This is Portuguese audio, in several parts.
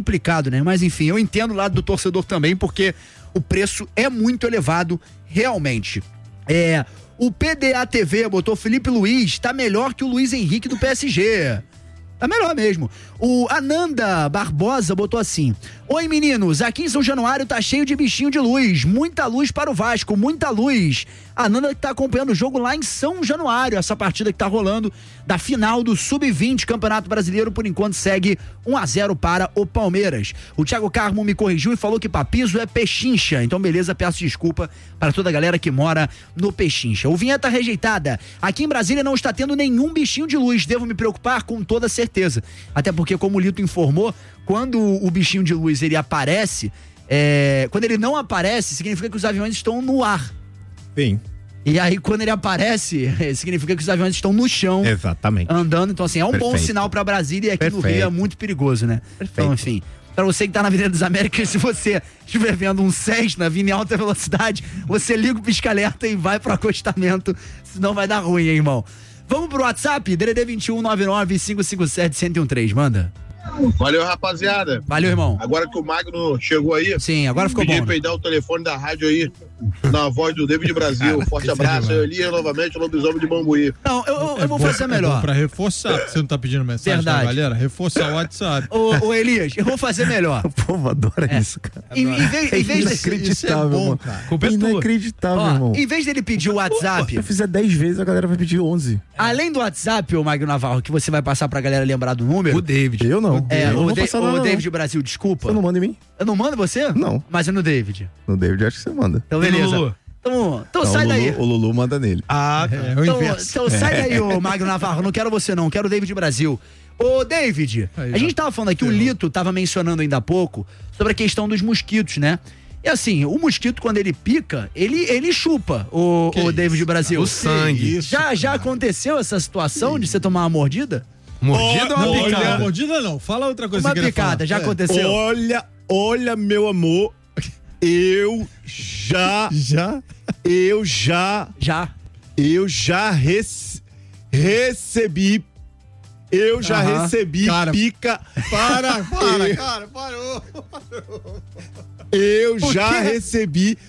complicado, né? Mas enfim, eu entendo o lado do torcedor também, porque o preço é muito elevado, realmente. O PDA TV botou Felipe Luiz, tá melhor que o Luiz Henrique do PSG. Tá melhor mesmo. O Ananda Barbosa botou assim: oi meninos, aqui em São Januário tá cheio de bichinho de luz, muita luz para o Vasco, muita luz. A Ananda que tá acompanhando o jogo lá em São Januário, essa partida que tá rolando da final do Sub-20 Campeonato Brasileiro, por enquanto segue 1-0 para o Palmeiras. O Thiago Carmo me corrigiu e falou que Papizo é Pechincha, então beleza, peço desculpa para toda a galera que mora no Pechincha. O Vinheta Rejeitada: aqui em Brasília não está tendo nenhum bichinho de luz, devo me preocupar? Com toda certeza, até porque, como o Lito informou, quando o bichinho de luz ele aparece, quando ele não aparece, significa que os aviões estão no ar. Sim. E aí, quando ele aparece, significa que os aviões estão no chão. Exatamente. Andando. Então, assim, é um bom sinal pra Brasília, e aqui no Rio é muito perigoso, né? Perfeito. Então, enfim, pra você que tá na Avenida das Américas, se você estiver vendo um Cessna vindo em alta velocidade, você liga o pisca-alerta e vai pro acostamento, senão vai dar ruim, hein, irmão? Vamos pro WhatsApp, DDD 21 99 557 1013, manda. Valeu, rapaziada. Valeu, irmão. Agora que o Magno chegou aí, sim, agora ficou bom. Pedi pra ele dar o telefone da rádio aí, na voz do David Brasil. Forte abraço, eu Elias novamente, o lobisomem de Bambuí. Não, eu vou fazer melhor. Pra reforçar, você não tá pedindo mensagem pra galera? Reforçar o WhatsApp. Ô Elias, eu vou fazer melhor. O povo adora isso, cara. Em vez inacreditável, mano. Inacreditável, irmão. Em vez dele pedir o WhatsApp... Se eu fizer 10 vezes, a galera vai pedir 11. Além do WhatsApp, ô Magno Navarro, que você vai passar pra galera lembrar do número... O David. Eu não. O David Brasil, desculpa. Você não manda em mim? Eu não mando você? Não. Mas é no David. No David acho que você manda. Então beleza. Então sai daí. O Lulu manda nele. É o inverso. Então sai daí, ô Magno Navarro. Não quero você não, quero o David Brasil. Ô David, a gente tava falando aqui, o Lito tava mencionando ainda há pouco sobre a questão dos mosquitos, né? E assim, o mosquito, quando ele pica, ele chupa o David Brasil. O sangue. Já aconteceu essa situação de você tomar uma mordida? Mordida ou uma picada? Não, mordida não. Fala outra coisa. Uma picada, já aconteceu? Olha, meu amor, eu já recebi. Eu já recebi pica. Cara, parou. Eu já recebi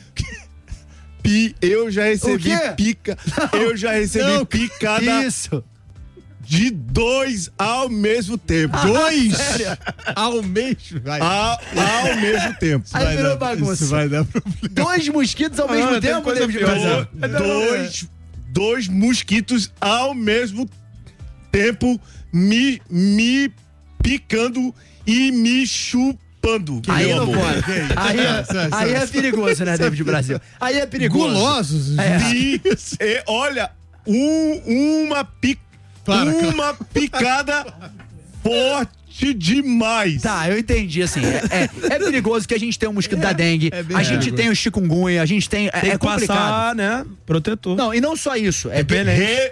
pica. Eu já recebi picada. Isso. De 2 ao mesmo tempo. 2 ao mesmo? Ao mesmo tempo. Aí virou bagunça. Isso vai dar problema. 2 mosquitos ao mesmo tempo, David Brasil? Dois mosquitos ao mesmo tempo me picando e me chupando. Aí não pode. Aí é perigoso, né, David Brasil? Aí é perigoso. Gulosos. Olha, uma picada forte demais. Tá, eu entendi, assim, é perigoso que a gente tem o mosquito da dengue, a gente tem o chikungunya, a gente tem que complicado. Passar, né, protetor. Não, e não só isso, repelente.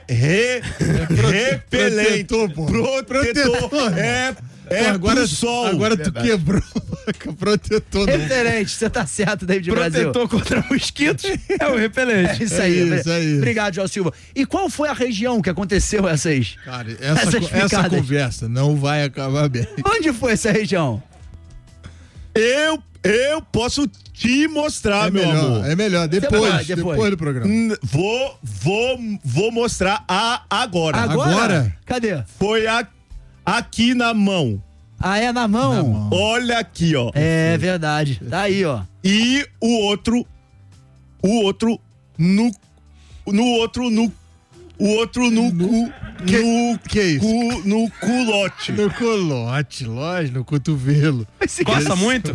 Protetor. Agora pro sol. Agora tu quebrou protetor. Repelente, você tá certo, David Brasil. Protetor contra mosquitos é o repelente. É isso aí. Obrigado, João Silva. E qual foi a região que aconteceu essas? Cara, essa conversa não vai acabar bem. Onde foi essa região? Eu posso te mostrar, meu amor. É melhor, depois do programa. Vou mostrar agora. Agora? Cadê? Foi aqui na mão. Ah, é na mão? Olha aqui, ó. É verdade. Tá aí, ó. E o outro no culote. No culote, lógico, no cotovelo. Coça muito?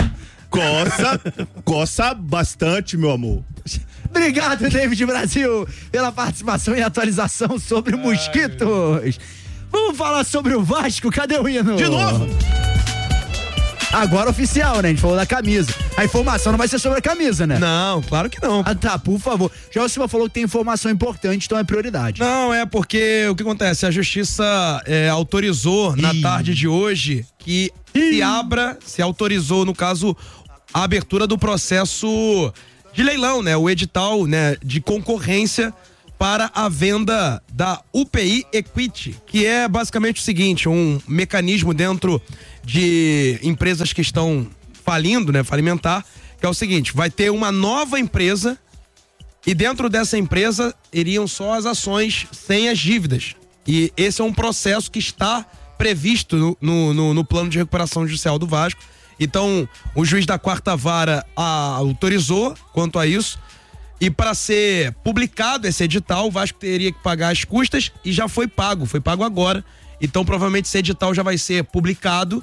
Coça bastante, meu amor. Obrigado, David Brasil, pela participação e atualização sobre mosquitos. Vamos falar sobre o Vasco? Cadê o hino? De novo? Agora oficial, né? A gente falou da camisa. A informação não vai ser sobre a camisa, né? Não, claro que não. Ah, tá, por favor. Já o Silva falou que tem informação importante, então é prioridade. Não, porque o que acontece? A justiça autorizou na tarde de hoje que se autorizou, no caso, a abertura do processo de leilão, né? O edital, né, de concorrência para a venda da UPI Equity, que é basicamente o seguinte, um mecanismo dentro de empresas que estão falindo, né, falimentar, que é o seguinte, vai ter uma nova empresa e dentro dessa empresa iriam só as ações sem as dívidas. E esse é um processo que está previsto no plano de recuperação judicial do Vasco. Então, o juiz da 4ª Vara autorizou quanto a isso. E para ser publicado esse edital, o Vasco teria que pagar as custas e já foi pago agora. Então, provavelmente esse edital já vai ser publicado.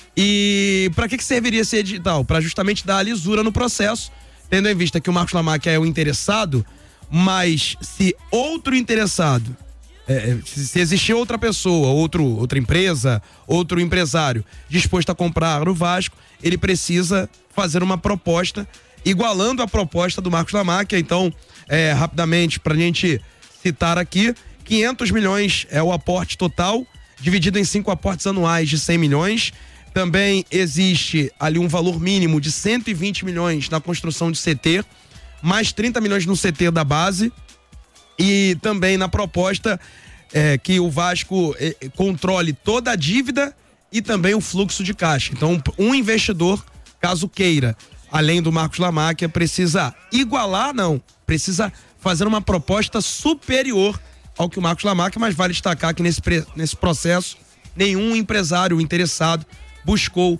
E para que serviria esse edital? Para justamente dar a lisura no processo, tendo em vista que o Marcos Lamáquia é o interessado, mas se outro interessado, se existir outra pessoa, outra empresa, outro empresário disposto a comprar o Vasco, ele precisa fazer uma proposta igualando a proposta do Marcos Lamáquia. Então, rapidamente, pra gente citar aqui, 500 milhões é o aporte total, dividido em 5 aportes anuais de 100 milhões. Também existe ali um valor mínimo de 120 milhões na construção de CT, mais 30 milhões no CT da base. E também na proposta que o Vasco controle toda a dívida e também o fluxo de caixa. Então, um investidor, caso queira, além do Marcos Lamáquia, precisa precisa fazer uma proposta superior ao que o Marcos Lamáquia, mas vale destacar que nesse processo nenhum empresário interessado buscou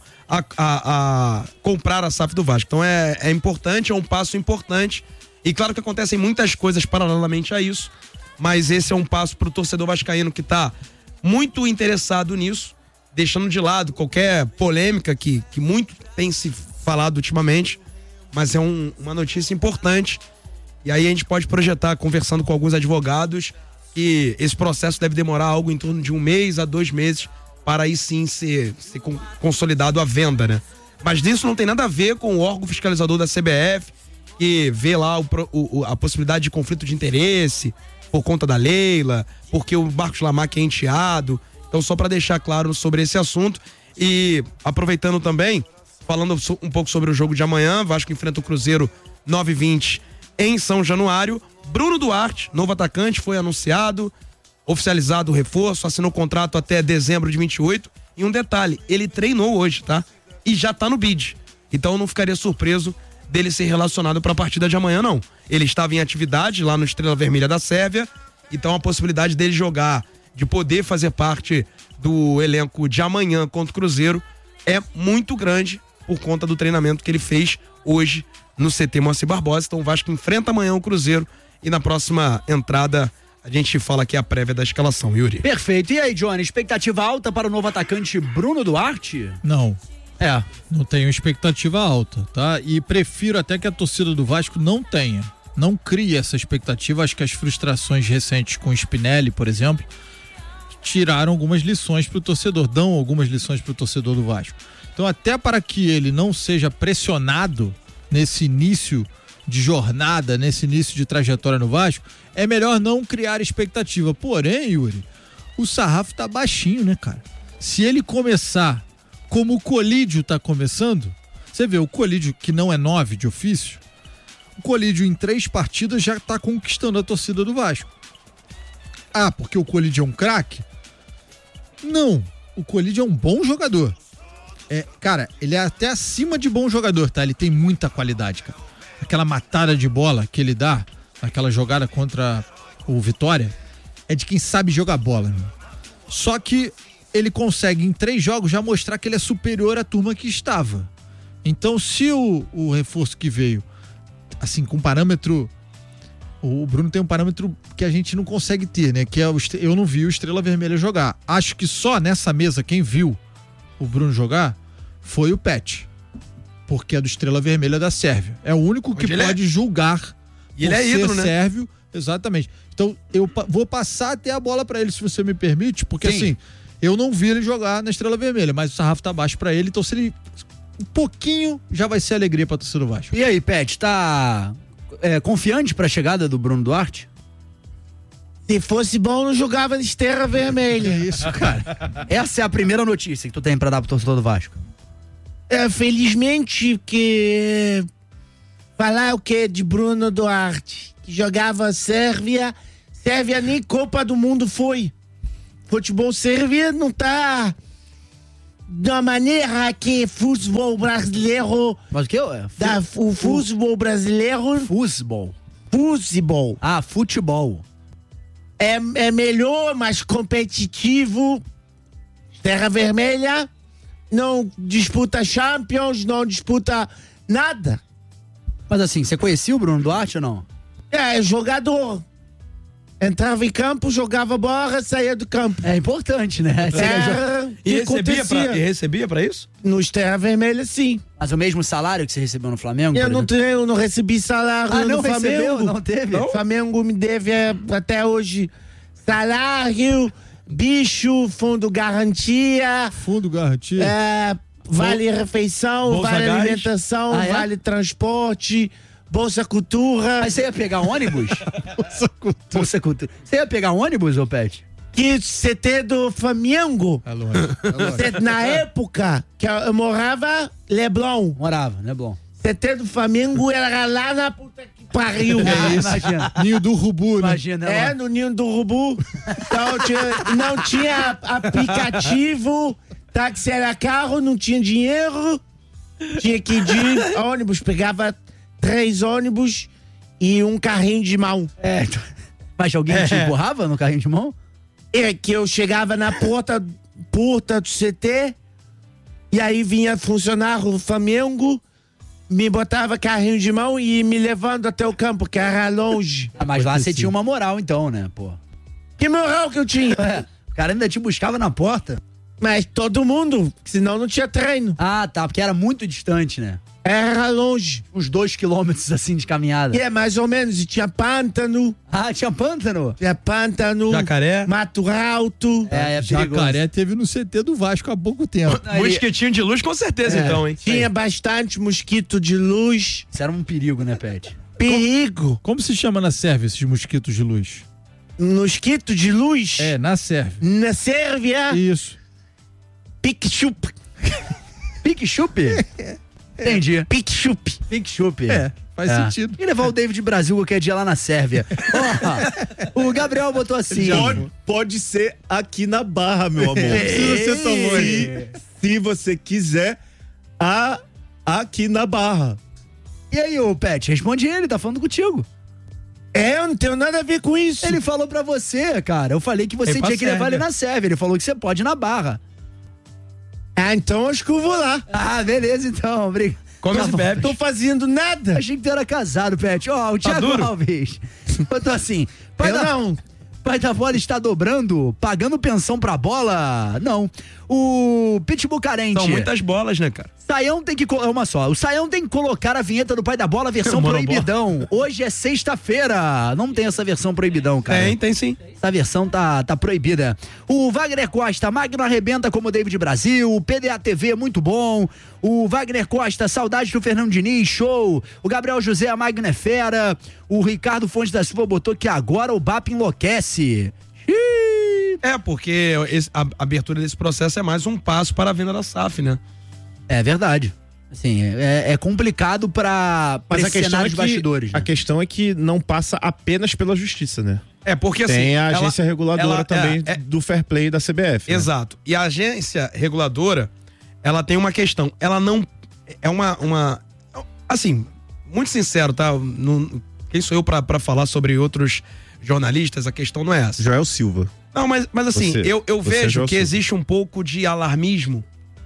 a comprar a SAF do Vasco. Então é importante, é um passo importante, e claro que acontecem muitas coisas paralelamente a isso, mas esse é um passo para o torcedor vascaíno que está muito interessado nisso, deixando de lado qualquer polêmica que muito tem se falado ultimamente, mas é uma notícia importante. E aí a gente pode projetar, conversando com alguns advogados, que esse processo deve demorar algo em torno de 1 mês a 2 meses para aí sim ser consolidado a venda, né? Mas disso não tem nada a ver com o órgão fiscalizador da CBF, que vê lá a possibilidade de conflito de interesse por conta da Leila, porque o Marcos Lamáquia é enteado. Então, só para deixar claro sobre esse assunto. E aproveitando também, falando um pouco sobre o jogo de amanhã, Vasco enfrenta o Cruzeiro 9h20 em São Januário. Bruno Duarte, novo atacante, foi anunciado, oficializado o reforço, assinou contrato até dezembro de 28. E um detalhe, ele treinou hoje, tá? E já tá no bid. Então eu não ficaria surpreso dele ser relacionado para a partida de amanhã, não. Ele estava em atividade lá no Estrela Vermelha da Sérvia, então a possibilidade dele jogar, de poder fazer parte do elenco de amanhã contra o Cruzeiro é muito grande por conta do treinamento que ele fez hoje no CT Moacir Barbosa. Então o Vasco enfrenta amanhã o Cruzeiro e na próxima entrada a gente fala aqui a prévia da escalação, Yuri. Perfeito. E aí, Johnny, expectativa alta para o novo atacante Bruno Duarte? Não. Não tenho expectativa alta, tá? E prefiro até que a torcida do Vasco não tenha. Não crie essa expectativa. Acho que as frustrações recentes com o Spinelli, por exemplo, tiraram algumas lições para o torcedor, dão algumas lições para o torcedor do Vasco. Então, até para que ele não seja pressionado nesse início de jornada, nesse início de trajetória no Vasco, é melhor não criar expectativa. Porém, Yuri, o sarrafo tá baixinho, né, cara? Se ele começar como o Colídio tá começando, você vê, o Colídio, que não é 9 de ofício, o Colídio em 3 partidas já tá conquistando a torcida do Vasco. Ah, porque o Colídio é um craque? Não, o Colídio é um bom jogador. Cara, ele é até acima de bom jogador, tá? Ele tem muita qualidade, cara. Aquela matada de bola que ele dá, aquela jogada contra o Vitória, é de quem sabe jogar bola, meu. Só que ele consegue em 3 jogos já mostrar que ele é superior à turma que estava. Então, se o reforço que veio, assim, com parâmetro... O Bruno tem um parâmetro que a gente não consegue ter, né? Que é eu não vi o Estrela Vermelha jogar. Acho que só nessa mesa quem viu o Bruno jogar foi o Pet, porque é do Estrela Vermelha da Sérvia. É o único que pode julgar e ele é ídolo, né? Sérvio. Exatamente. Então eu vou passar até a bola pra ele, se você me permite, porque Sim. assim, eu não vi ele jogar na Estrela Vermelha, mas o sarrafo tá baixo pra ele, então se ele um pouquinho já vai ser alegria pra torcida do Vasco. E aí, Pet, tá confiante pra chegada do Bruno Duarte? Se fosse bom, não jogava na Estrela Vermelha. É isso, cara. Essa é a primeira notícia que tu tem pra dar pro torcedor do Vasco. Felizmente que falar o que de Bruno Duarte, que jogava Sérvia, Sérvia nem Copa do Mundo foi. Futebol Sérvia não tá da maneira que futebol brasileiro... Mas o que? O futebol brasileiro... Futebol. Futebol. Ah, futebol. É melhor, mais competitivo. Terra Vermelha não disputa Champions, não disputa nada. Mas assim, você conhecia o Bruno Duarte ou não? É jogador. Entrava em campo, jogava bola, saía do campo. É importante, né? E recebia pra isso? Nos Terra Vermelha, sim. Mas o mesmo salário que você recebeu no Flamengo? Eu não recebi salário no Flamengo. Recebeu? Não teve? O Flamengo me deve até hoje salário, bicho, fundo garantia. Fundo garantia? Vale refeição, Bolsa vale gás. alimentação, vale transporte, Bolsa Cultura. Mas você ia pegar ônibus? Bolsa Cultura. Você ia pegar ônibus, ô Pet? Que CT do Flamengo, É longe. na época que eu morava, Leblon. Morava, né, Blon? CT do Flamengo era lá na puta que pariu. Imagina. Ninho do Urubu, né? Imagina, É, no Ninho do Urubu. Então, não tinha aplicativo, táxi era carro, não tinha dinheiro. Tinha que ir de ônibus, pegava 3 ônibus e um carrinho de mão. Mas alguém te empurrava no carrinho de mão? É que eu chegava na porta do CT e aí vinha funcionário do Flamengo, me botava carrinho de mão e ia me levando até o campo, que era longe. Mas lá você tinha uma moral então, né, pô? Que moral que eu tinha. O cara ainda te buscava na porta. Mas todo mundo, senão não tinha treino. Ah, tá, porque era muito distante, né? Era longe. Uns 2 quilômetros assim de caminhada. E é mais ou menos, e tinha pântano. Ah, tinha pântano? Tinha pântano. Jacaré. Mato Alto. É perigoso. Jacaré teve no CT do Vasco há pouco tempo. Mosquitinho de luz, com certeza, então, hein? Tinha bastante mosquito de luz. Isso era um perigo, né, Pet? Perigo. Como se chama na Sérvia esses mosquitos de luz? Mosquito de luz? É, na Sérvia. Na Sérvia, Isso. pique-chup. Pique-chup? Entendi. Pique-chup. Pique-chup. Faz sentido. E levar o David Brasil qualquer dia lá na Sérvia. Ó, o Gabriel botou assim. Pode ser aqui na Barra, meu amor. Não precisa ser tão longe. Se você quiser, aqui na Barra. E aí, ô Pet, responde ele, tá falando contigo. Eu não tenho nada a ver com isso. Ele falou pra você, cara. Eu falei que você Vem pra tinha que levar Sérvia. ele na Sérvia. Ele falou que você pode ir na Barra. Ah, então acho que eu vou lá. Ah, beleza, então. Obrigado. Come e bebe. Tô fazendo nada. Achei que tu era casado, Pet. Ó, o Thiago duro? Alves. Botou assim. Pai Eu da, não. pai da bola está dobrando, pagando pensão pra bola? Não. O Pitbull carente. São muitas bolas, né, cara? Saião tem que... Uma só. O Saião tem que colocar a vinheta do Pai da Bola, versão Monobola. proibidão. Hoje é sexta-feira. Não tem essa versão proibidão, cara. Tem sim. Essa versão tá proibida. O Wagner Costa, Magno arrebenta como o David Brasil. O PDA TV, muito bom. O Wagner Costa, saudade do Fernando Diniz, show. O Gabriel José, a Magno é fera. O Ricardo Fontes da Silva botou que agora o BAP enlouquece. Ih. É, porque a abertura desse processo é mais um passo para a venda da SAF, né? É verdade. Assim, é complicado pra Mas a questão cenário de bastidores. a Né? questão é que não passa apenas pela justiça, né? É, porque assim... Tem a agência reguladora ela- também é- do fair play da CBF. né? Exato. E a agência reguladora, ela tem uma questão. Ela não... É uma assim, muito sincero, tá? Quem sou eu pra falar sobre outros jornalistas? A questão não é essa. Joel Silva. Não, mas assim, Você- eu você vejo já que assume. existe um pouco de alarmismo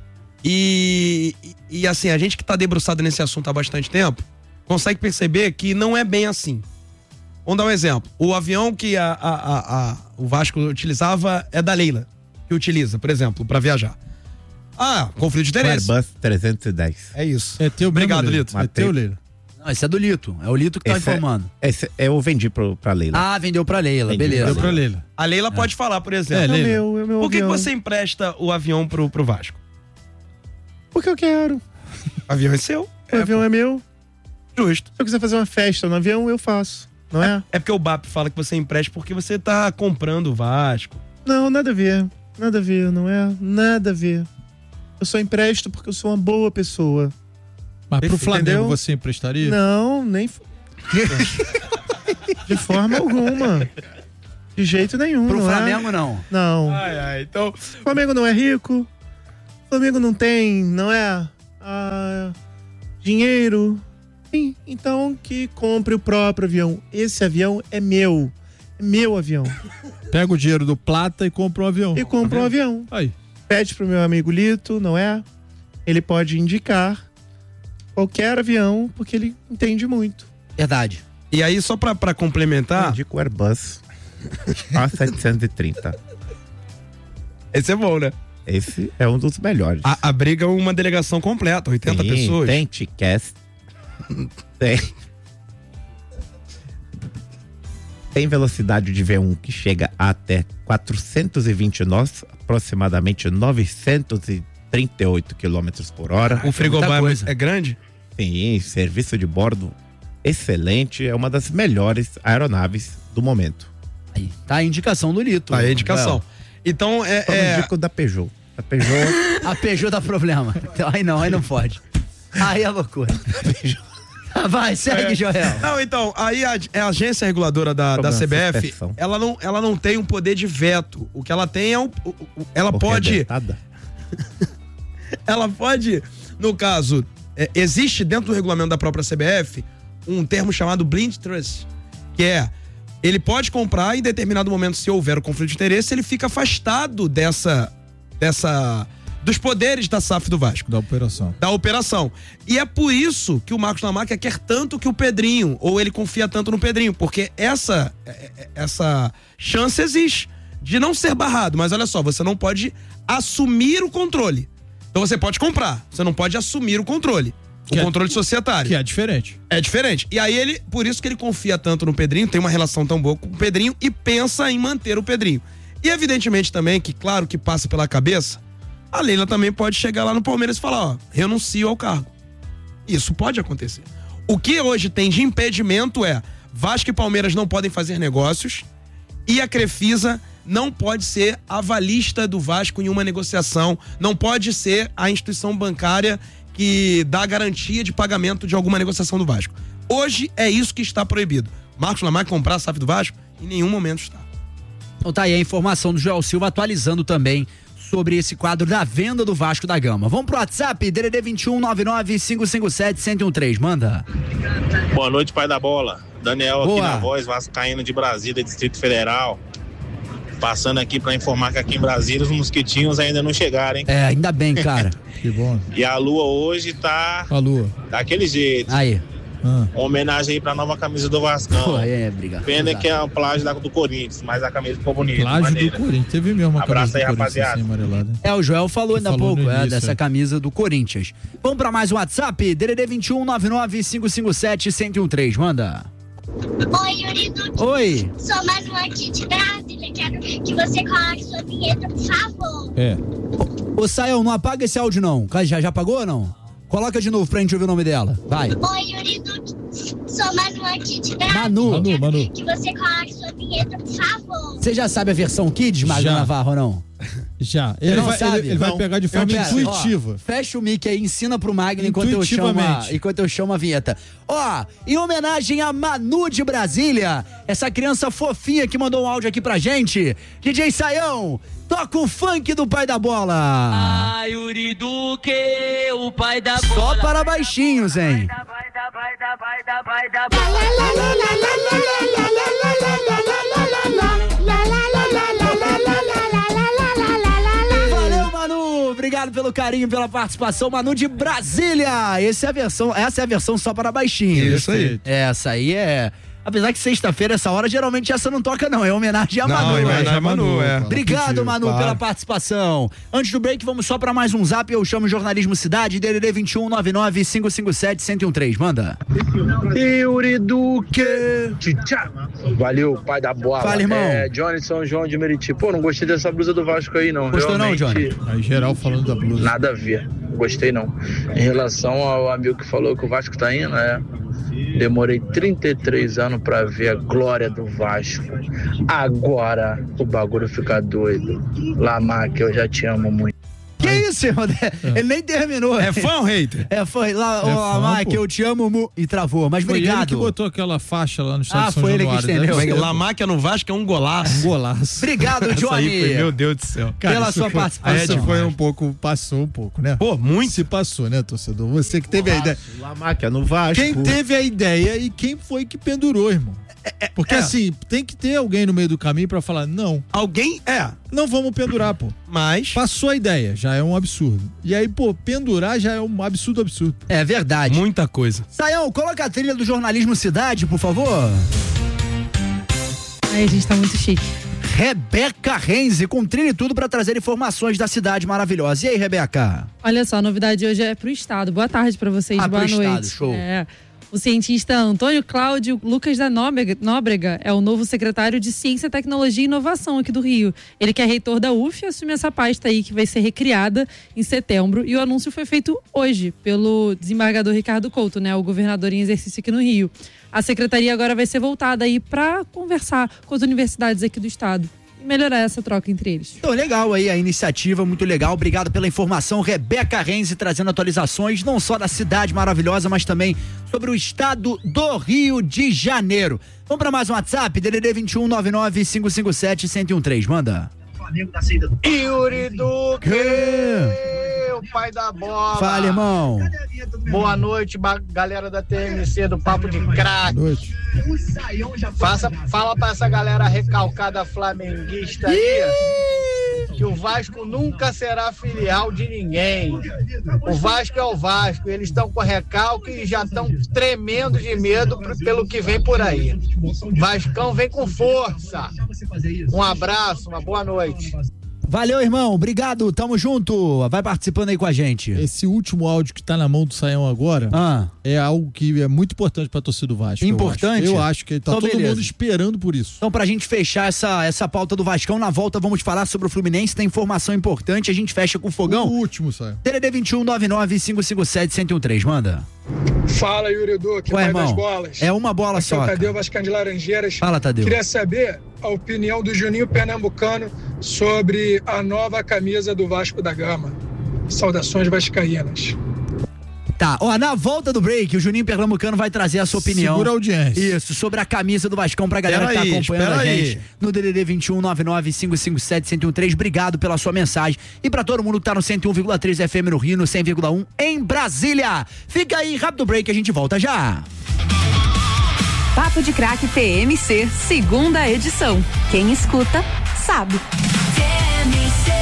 e assim, a gente que tá debruçado nesse assunto há bastante tempo, consegue perceber que não é bem assim. Vamos dar um exemplo. O avião que o Vasco utilizava é da Leila, que utiliza, por exemplo, pra viajar. Ah, conflito de interesse. Airbus 310. É isso. É teu Obrigado, mesmo, Lito. É teu, Matei. Leila. Não, esse é do Lito. É o Lito que tá Esse é- informando. Eu vendi pra Leila. Ah, vendeu pra Leila. Vendi. Beleza. Deu pra Leila. A Leila pode falar, por exemplo. É, Leila. é meu Por que avião. você empresta o avião pro Vasco? Porque eu quero. O avião é seu. O avião é meu. Justo. Se eu quiser fazer uma festa no avião, eu faço. Não é? É porque o BAP fala que você empresta porque você tá comprando o Vasco. Não, nada a ver. Nada a ver, não é? Nada a ver. Eu só empresto porque eu sou uma boa pessoa. Mas pro Flamengo Entendeu? você emprestaria? Não, nem. De forma alguma. De jeito nenhum. Pro não Flamengo, é? não. Não. Então, O Flamengo não é rico. O Flamengo não tem, não é? Dinheiro. Sim, então que compre o próprio avião. Esse avião é meu. É meu avião. Pega o dinheiro do Plata e compra um avião. E compra um avião. Aí. Pede pro meu amigo Lito, não é? Ele pode indicar qualquer avião, porque ele entende muito. Verdade. e aí, só pra complementar, Indico o Airbus A730. esse é bom, né? Esse é um dos melhores. Abriga uma delegação completa, 80 pessoas. Tem Ticast. Tem velocidade de V1 que chega até 420 nós, aproximadamente 938 km por hora. O frigobar muita coisa. é grande? Sim, serviço de bordo excelente, é uma das melhores aeronaves do momento. Aí, tá a indicação do Lito. Aí a indicação. Então, Só não indico da Peugeot. A Peugeot A Peugeot dá problema. Então, aí não pode. Aí é loucura. Vai, segue, Joel. Não, então, aí a agência reguladora da Problema de CBF, suspensão. ela não tem um poder de veto. O que ela tem é ela porque é pode, dentada. ela pode, no caso, existe dentro do regulamento da própria CBF um termo chamado blind trust, que é, ele pode comprar em determinado momento, se houver o conflito de interesse, ele fica afastado dos poderes da SAF do Vasco. Da operação. Da operação. E é por isso que o Marcos Lamáquia quer tanto que o Pedrinho, ou ele confia tanto no Pedrinho, porque essa chance existe de não ser barrado. Mas olha só, você não pode assumir o controle. Então você pode comprar, você não pode assumir o controle. O controle societário. Que é diferente. É diferente. E aí por isso que ele confia tanto no Pedrinho, tem uma relação tão boa com o Pedrinho e pensa em manter o Pedrinho. E evidentemente também que, claro que passa pela cabeça, a Leila também pode chegar lá no Palmeiras e falar, ó, renuncio ao cargo. Isso pode acontecer. O que hoje tem de impedimento é Vasco e Palmeiras não podem fazer negócios e a Crefisa não pode ser avalista do Vasco em uma negociação, não pode ser a instituição bancária que dá garantia de pagamento de alguma negociação do Vasco. Hoje é isso que está proibido. Marcos Lamáquia comprar a SAF do Vasco? Em nenhum momento está. Então tá aí a informação do Joel Silva atualizando também sobre esse quadro da venda do Vasco da Gama. Vamos pro WhatsApp, DDD 2199-557-1013, manda. Boa noite, pai da bola. Daniel Boa. aqui na voz, vascaíno de Brasília, Distrito Federal. Passando aqui pra informar que aqui em Brasília os mosquitinhos ainda não chegaram, hein? É, ainda bem, cara. Que bom. E a lua hoje tá A lua. daquele jeito. Aí. Ah. Uma homenagem aí pra nova camisa do Vascão. Pô, obrigado. Pena que é a plágio do Corinthians, mas a camisa ficou bonita. Plágio maneira. do Corinthians. Teve mesmo uma Abraço camisa aí, do Corinthians rapaziada. assim, amarelada. O Joel falou ainda há Falou pouco no início, dessa camisa do Corinthians. Vamos pra mais um WhatsApp, DDD 2199-557-1013, manda. Oi, Yuri Duque. Oi. Sou Manu aqui de Brasília. Quero que você coloque sua vinheta, por favor. É. Ô, Sayão, não apaga esse áudio não. Já apagou ou não? Coloca de novo pra gente ouvir o nome dela. Vai. Oi, Yuri Duque. Sou Manu aqui de Brasília. Manu. Quero Manu. que você coloque sua vinheta, por favor. Você já sabe a versão Kids, Magda Já. Navarro, ou não? Já. Ele não sabe? Ele vai Não. pegar de forma Pera, intuitiva. ó, fecha o mic aí, ensina pro Magno enquanto eu Intuitivamente. chamo a vinheta. Ó, em homenagem a Manu de Brasília, essa criança fofinha que mandou um áudio aqui pra gente, DJ Sayão, toca o funk do pai da bola. Ah, Yuri Duque, o pai da bola. Só para baixinhos, hein? Valeu, Manu! Obrigado pelo carinho, pela participação. Manu de Brasília! Essa é a versão só para baixinhos. Isso aí. Essa aí é... Apesar que sexta-feira, essa hora, geralmente essa não toca não, é homenagem a Manu. Não, é homenagem né? a Manu, é. Obrigado, Manu, claro. pela participação. Antes do break, vamos só para mais um zap. Eu chamo Jornalismo Cidade, DDD 2199-557-1013. Manda. Yuri Duque. Valeu, pai da bola. Fala, irmão. Johnny São João de Meriti. Pô, não gostei dessa blusa do Vasco aí, não. Gostou não, Realmente, Aí geral falando da blusa. nada a ver. Gostei não. Em relação ao amigo que falou que o Vasco tá indo, demorei 33 anos pra ver a glória do Vasco. Agora o bagulho fica doido. Lamáquia, eu já te amo muito. Que isso, irmão? Ele nem terminou. É fã ou hater? É fã. Mike, eu te amo, e travou. Mas foi obrigado. Ele que botou aquela faixa lá no estádio de São foi Januário. ele que estendeu. Lamáquia no Vasco é um golaço. Um golaço. Obrigado, Johnny. Aí foi, meu Deus do céu. Cara, pela sua participação. Foi um pouco, passou um pouco, né? Pô, muito. Se passou, né, torcedor? Você que teve a ideia. Lamáquia no Vasco. Quem teve a ideia e quem foi que pendurou, irmão? Porque assim, tem que ter alguém no meio do caminho pra falar, não. Alguém não vamos pendurar, pô. Mas passou a ideia, já é um absurdo. E aí, pô, pendurar já é um absurdo. É verdade. Muita coisa. Saião, coloca a trilha do Jornalismo Cidade, por favor. Ai, a gente tá muito chique. Rebeca Renze, com trilha e tudo pra trazer informações da cidade maravilhosa. E aí, Rebeca? Olha só, a novidade hoje é pro estado. Boa tarde pra vocês, boa noite. Estado, show. O cientista Antônio Cláudio Lucas da Nóbrega é o novo secretário de Ciência, Tecnologia e Inovação aqui do Rio. Ele que é reitor da UF assume essa pasta aí que vai ser recriada em setembro, e o anúncio foi feito hoje pelo desembargador Ricardo Couto, né, o governador em exercício aqui no Rio. A secretaria agora vai ser voltada aí para conversar com as universidades aqui do estado e melhorar essa troca entre eles. Então, legal aí a iniciativa, muito legal. Obrigado pela informação, Rebeca Renze, trazendo atualizações não só da cidade maravilhosa, mas também sobre o estado do Rio de Janeiro. Vamos para mais um WhatsApp, DDD 21 99 557 1013, manda. Yuri Duque, o pai da bola. Fala, irmão. Boa noite, galera da TMC do Papo de Crack. Boa noite. Fala pra essa galera recalcada flamenguista aí que o Vasco nunca será filial de ninguém. O Vasco é o Vasco. Eles estão com recalque e já estão tremendo de medo pelo que vem por aí. Vascão vem com força. Um abraço, uma boa noite. Valeu, irmão. Obrigado. Tamo junto. Vai participando aí com a gente. Esse último áudio que tá na mão do Saião agora é algo que é muito importante pra torcida do Vasco. Importante? Eu acho que tá todo mundo esperando por isso. Então, pra gente fechar essa pauta do Vascão, na volta vamos falar sobre o Fluminense. Tem informação importante. A gente fecha com o fogão. O último, Saião. TDD 21 99 557 1013. Manda. Fala, Yuri Duque, pai irmão, das bolas. É uma bola só. Tadeu Vascão de Laranjeiras. Fala, Tadeu. Queria saber a opinião do Juninho Pernambucano sobre a nova camisa do Vasco da Gama. Saudações vascaínas. Tá, na volta do break, o Juninho Pernambucano vai trazer a sua opinião. Segura a audiência. Isso, sobre a camisa do Vascão pra galera que tá acompanhando a gente no DDD 21 99 557 1013. Obrigado pela sua mensagem. E pra todo mundo que tá no 101,3 FM no Rio, no 100,1 em Brasília. Fica aí, rápido break, a gente volta já. Papo de Crack TMC, segunda edição. Quem escuta, sabe. TMC.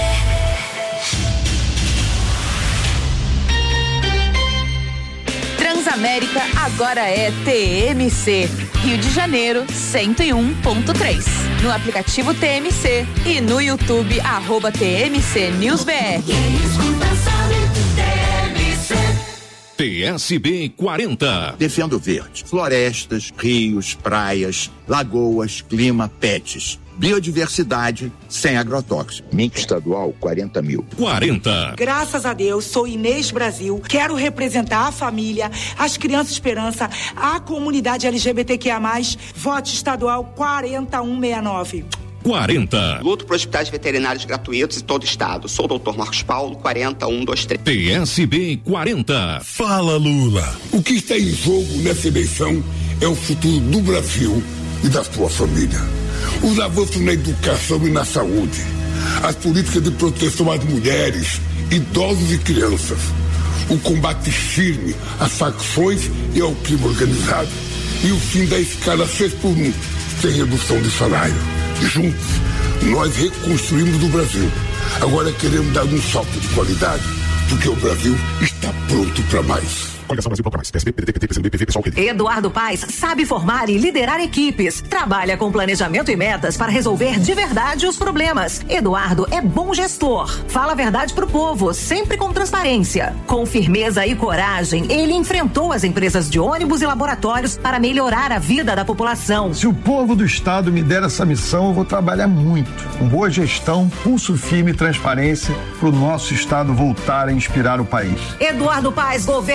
Transamérica agora é TMC. Rio de Janeiro, 101.3. No aplicativo TMC e no YouTube, @TMC News BR. Quem escuta sabe, TMC. PSB 40. Defendo o verde. Florestas, rios, praias, lagoas, clima, pets. Biodiversidade sem agrotóxico. Mico estadual, 40 mil. 40. Graças a Deus, sou Inês Brasil, quero representar a família, as crianças esperança, a comunidade LGBTQIA+, voto estadual 40169. 40. Luto por hospitais veterinários gratuitos em todo o estado. Sou o Dr. Marcos Paulo, 40123. PSB 40. Fala, Lula. O que está em jogo nessa eleição é o futuro do Brasil e da sua família. Os avanços na educação e na saúde. As políticas de proteção às mulheres, idosos e crianças. O combate firme às facções e ao crime organizado. E o fim da escala 6x1, sem redução de salário. Juntos, nós reconstruímos o Brasil. Agora queremos dar um salto de qualidade, porque o Brasil está pronto para mais. Coligação Brasil mais. PSB, PDT, PT, PCB, PV, PSOL, PT. Eduardo Paes sabe formar e liderar equipes. Trabalha com planejamento e metas para resolver de verdade os problemas. Eduardo é bom gestor. Fala a verdade pro povo, sempre com transparência. Com firmeza e coragem, ele enfrentou as empresas de ônibus e laboratórios para melhorar a vida da população. Se o povo do estado me der essa missão, eu vou trabalhar muito. Com boa gestão, pulso firme e transparência para o nosso estado voltar a inspirar o país. Eduardo Paes, governador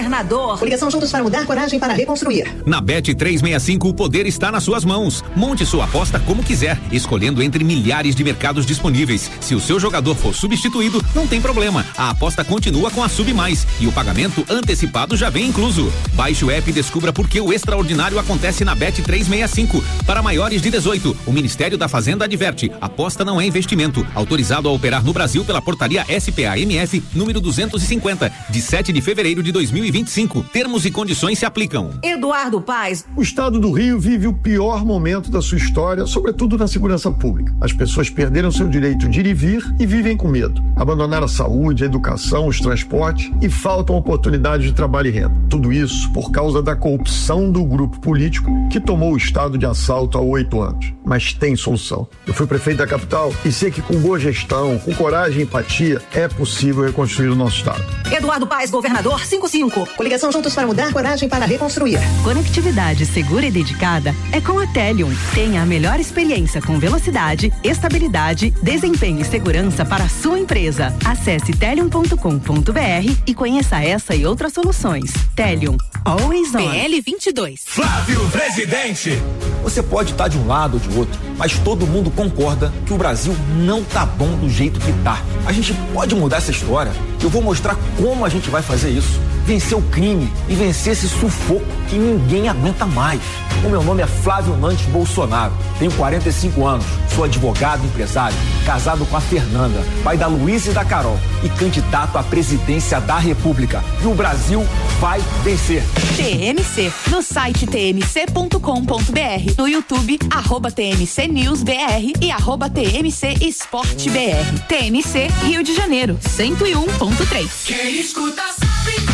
governador. Coligação Juntos para Mudar, coragem para reconstruir. Na Bet365 o poder está nas suas mãos. Monte sua aposta como quiser, escolhendo entre milhares de mercados disponíveis. Se o seu jogador for substituído, não tem problema. A aposta continua com a Sub Mais e o pagamento antecipado já vem incluso. Baixe o app e descubra por que o extraordinário acontece na Bet365. Para maiores de 18, o Ministério da Fazenda adverte: aposta não é investimento. Autorizado a operar no Brasil pela portaria SPA-MF número 250, de 7 de fevereiro de 2025. Termos e condições se aplicam. Eduardo Paes. O estado do Rio vive o pior momento da sua história, sobretudo na segurança pública. As pessoas perderam seu direito de ir e vir e vivem com medo. Abandonaram a saúde, a educação, os transportes e faltam oportunidades de trabalho e renda. Tudo isso por causa da corrupção do grupo político que tomou o estado de assalto há 8 anos. Mas tem solução. Eu fui prefeito da capital e sei que com boa gestão, com coragem e empatia, é possível reconstruir o nosso estado. Eduardo Paes, governador 55. Coligação Juntos para Mudar, coragem para reconstruir. Conectividade segura e dedicada é com a Telium. Tenha a melhor experiência com velocidade, estabilidade, desempenho e segurança para a sua empresa. Acesse telium.com.br e conheça essa e outras soluções. Telium, always on. PL 22. Flávio Presidente. Você pode estar de um lado ou de outro, mas todo mundo concorda que o Brasil não tá bom do jeito que tá. A gente pode mudar essa história. Eu vou mostrar como a gente vai fazer isso. Vencer o crime e vencer esse sufoco que ninguém aguenta mais. O meu nome é Flávio Nantes Bolsonaro. Tenho 45 anos, sou advogado, empresário, casado com a Fernanda, pai da Luísa e da Carol e candidato à presidência da República. E o Brasil vai vencer. TMC, no site tmc.com.br, no YouTube, @TMCNewsBR e @TMC Esporte BR. TMC Rio de Janeiro, 101.3. Quem escuta sabe.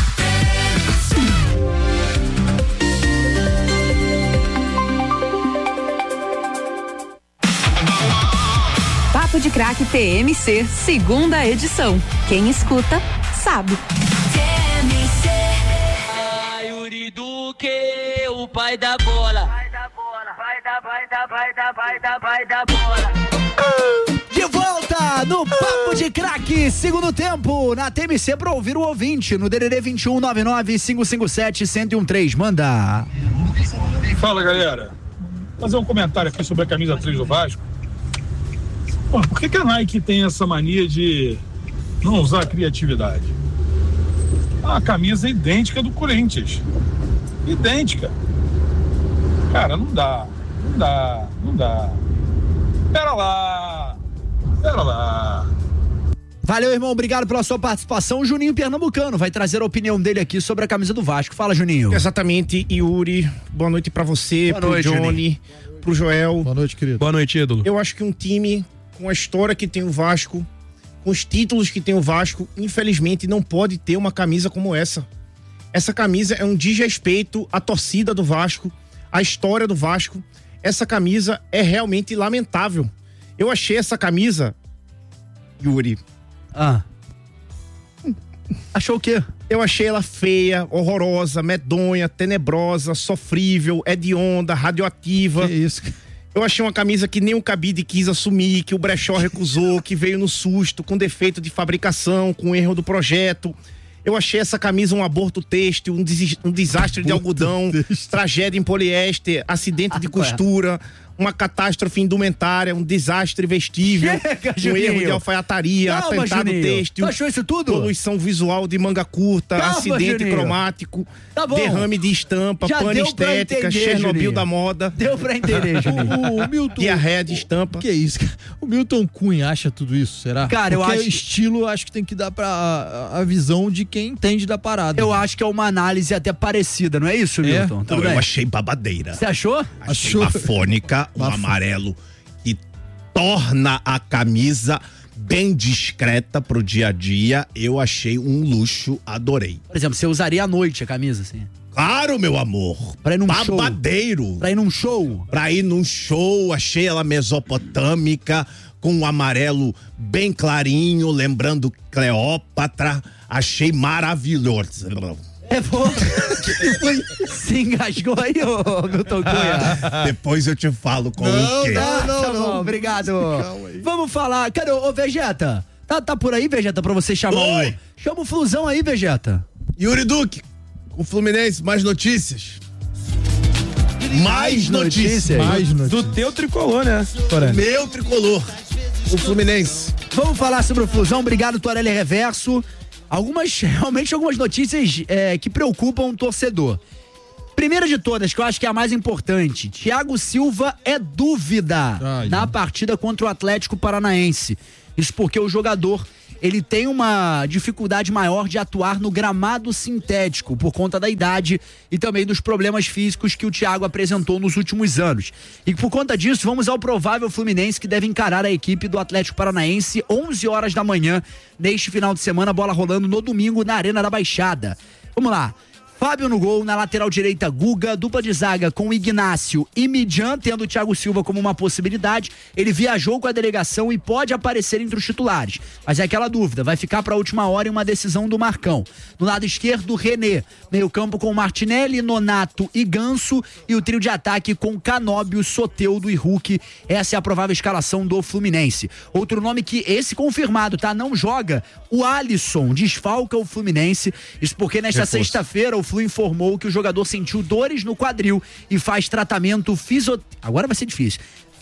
Papo de Craque TMC, segunda edição. Quem escuta, sabe. TMC. Yuri Duque, o pai da bola. Vai da bola. De volta no Papo de Craque, segundo tempo, na TMC pra ouvir o ouvinte, no DDD 2199-557-1013. Manda. Fala, galera. Vou fazer um comentário aqui sobre a camisa 3 do Vasco. Pô, por que a Nike tem essa mania de não usar a criatividade? A camisa é idêntica do Corinthians. Idêntica. Cara, não dá. Pera lá. Valeu, irmão, obrigado pela sua participação. O Juninho Pernambucano vai trazer a opinião dele aqui sobre a camisa do Vasco. Fala, Juninho. Exatamente, Yuri. Boa noite pra você, pro Johnny, Juninho. Pro Joel. Boa noite, querido. Boa noite, ídolo. Eu acho que um time com a história que tem o Vasco, com os títulos que tem o Vasco, infelizmente não pode ter uma camisa como essa. Essa camisa é um desrespeito à torcida do Vasco, à história do Vasco. Essa camisa é realmente lamentável. Eu achei essa camisa, Yuri. Achou o quê? Eu achei ela feia, horrorosa, medonha, tenebrosa, sofrível, hedionda, radioativa. Que isso? Eu achei uma camisa que nem o cabide quis assumir, que o brechó recusou, que veio no susto, com defeito de fabricação, com erro do projeto. Eu achei essa camisa um aborto têxtil, um desastre de algodão, tragédia em poliéster, acidente de costura, uma catástrofe indumentária, um desastre vestível, um erro de alfaiataria, atentado têxtil. Tu achou isso tudo? Poluição visual de manga curta, acidente cromático, derrame de estampa, pane estética, Chernobyl da moda. Deu pra entender, Juninho. O Milton... Diarreia de estampa. Que isso, cara? O Milton Cunha acha tudo isso, será? Cara, porque eu acho... estilo, acho que tem que dar pra a visão de quem entende da parada. Eu acho que é uma análise até parecida, não é isso, Milton? Não, eu achei babadeira. Você achou? Achei bafônica, um amarelo que torna a camisa bem discreta pro dia a dia. Eu achei um luxo, adorei. Por exemplo, você usaria à noite a camisa, assim? Claro, meu amor. Pra ir num babadeiro. Show. Pra ir num show? Pra ir num show, achei ela mesopotâmica, com um amarelo bem clarinho, lembrando Cleópatra. Achei maravilhoso. É bom. Se engasgou aí, ô Milton Cunha. Depois eu te falo com o quê. Tá bom, obrigado. Vamos falar. Cadê ô Vegeta? Tá por aí, Vegeta, pra você chamar o... Chama o Flusão aí, Vegeta. Yuri Duque, O Fluminense, mais notícias. Mais notícias. Do teu tricolor, né? Meu tricolor. O Fluminense. Vamos falar sobre o Flusão. Obrigado, Torelli Reverso. Realmente algumas notícias que preocupam o torcedor. Primeira de todas, que eu acho que é a mais importante. Thiago Silva é dúvida na partida contra o Atlético Paranaense. Isso porque o jogador, ele tem uma dificuldade maior de atuar no gramado sintético, por conta da idade e também dos problemas físicos que o Thiago apresentou nos últimos anos. E por conta disso, vamos ao provável Fluminense, que deve encarar a equipe do Atlético Paranaense 11 horas da manhã, neste final de semana, bola rolando no domingo na Arena da Baixada. Vamos lá. Fábio no gol, na lateral direita Guga, dupla de zaga com Ignácio e Midjan, tendo o Thiago Silva como uma possibilidade. Ele viajou com a delegação e pode aparecer entre os titulares, mas é aquela dúvida, vai ficar para a última hora em uma decisão do Marcão. No lado esquerdo, René, meio campo com Martinelli, Nonato e Ganso, e o trio de ataque com Canóbio, Soteldo e Hulk. Essa é a provável escalação do Fluminense. Outro nome que esse confirmado, tá? Não joga, o Alisson desfalca o Fluminense, isso porque nesta sexta-feira o Flu informou que o jogador sentiu dores no quadril e faz tratamento agora vai ser difícil.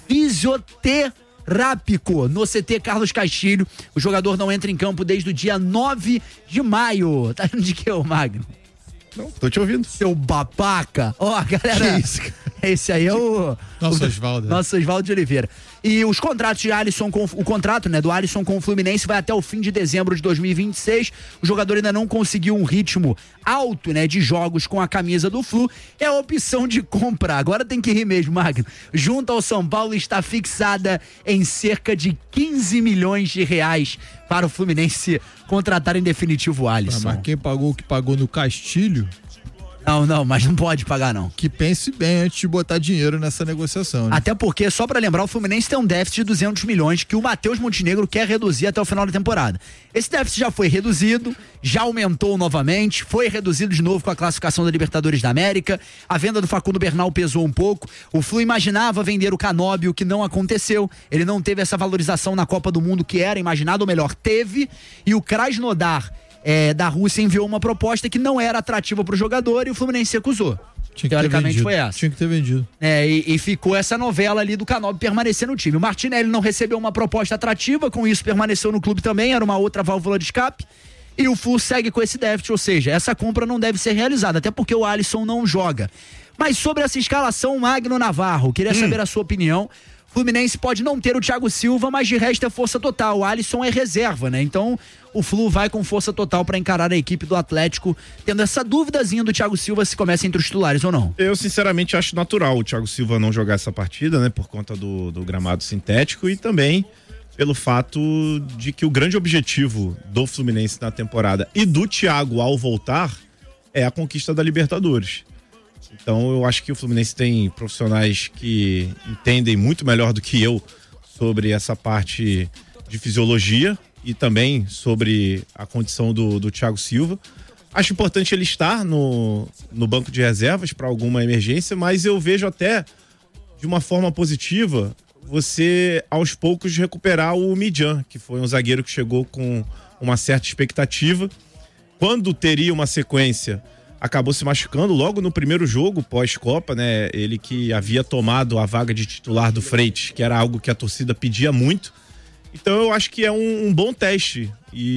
Fisioterápico no CT Carlos Castilho. O jogador não entra em campo desde o dia 9 de maio. Tá de que, ô Magno? Não, tô te ouvindo. Seu babaca. Ó, galera. Que isso, cara? Esse aí é o Nosso Osvaldo. Nosso Osvaldo de Oliveira. E os contratos de Alisson o contrato, né, do Alisson com o Fluminense vai até o fim de dezembro de 2026. O jogador ainda não conseguiu um ritmo alto, né, de jogos com a camisa do Flu. É a opção de compra. Agora tem que rir mesmo, Magno. Junto ao São Paulo está fixada em cerca de 15 milhões de reais para o Fluminense contratar em definitivo o Alisson. Mas quem pagou o que pagou no Castilho? Não, mas não pode pagar, não. Que pense bem antes de botar dinheiro nessa negociação, né? Até porque, só pra lembrar, o Fluminense tem um déficit de 200 milhões que o Matheus Montenegro quer reduzir até o final da temporada. Esse déficit já foi reduzido, já aumentou novamente, foi reduzido de novo com a classificação da Libertadores da América, a venda do Facundo Bernal pesou um pouco, o Flu imaginava vender o Canóbio, que não aconteceu, ele não teve essa valorização na Copa do Mundo que era imaginado, ou melhor, teve, e o Krasnodar da Rússia enviou uma proposta que não era atrativa pro jogador e o Fluminense recusou. Teoricamente foi essa. Tinha que ter vendido. E ficou essa novela ali do Canóbio permanecer no time. O Martinelli não recebeu uma proposta atrativa, com isso permaneceu no clube também, era uma outra válvula de escape. E o Flu segue com esse déficit, ou seja, essa compra não deve ser realizada, até porque o Alisson não joga. Mas sobre essa escalação, Magno Navarro, queria saber a sua opinião. Fluminense pode não ter o Thiago Silva, mas de resto é força total. O Alisson é reserva, né? Então o Flu vai com força total para encarar a equipe do Atlético, tendo essa duvidazinha do Thiago Silva se começa entre os titulares ou não. Eu sinceramente acho natural o Thiago Silva não jogar essa partida, né? Por conta do gramado sintético e também pelo fato de que o grande objetivo do Fluminense na temporada e do Thiago ao voltar é a conquista da Libertadores. Então eu acho que o Fluminense tem profissionais que entendem muito melhor do que eu sobre essa parte de fisiologia e também sobre a condição do Thiago Silva. Acho importante ele estar no banco de reservas para alguma emergência, mas eu vejo até de uma forma positiva você aos poucos recuperar o Midjan, que foi um zagueiro que chegou com uma certa expectativa. Quando teria uma sequência, acabou se machucando logo no primeiro jogo pós-Copa, né? Ele que havia tomado a vaga de titular do Freitas, que era algo que a torcida pedia muito. Então eu acho que é um bom teste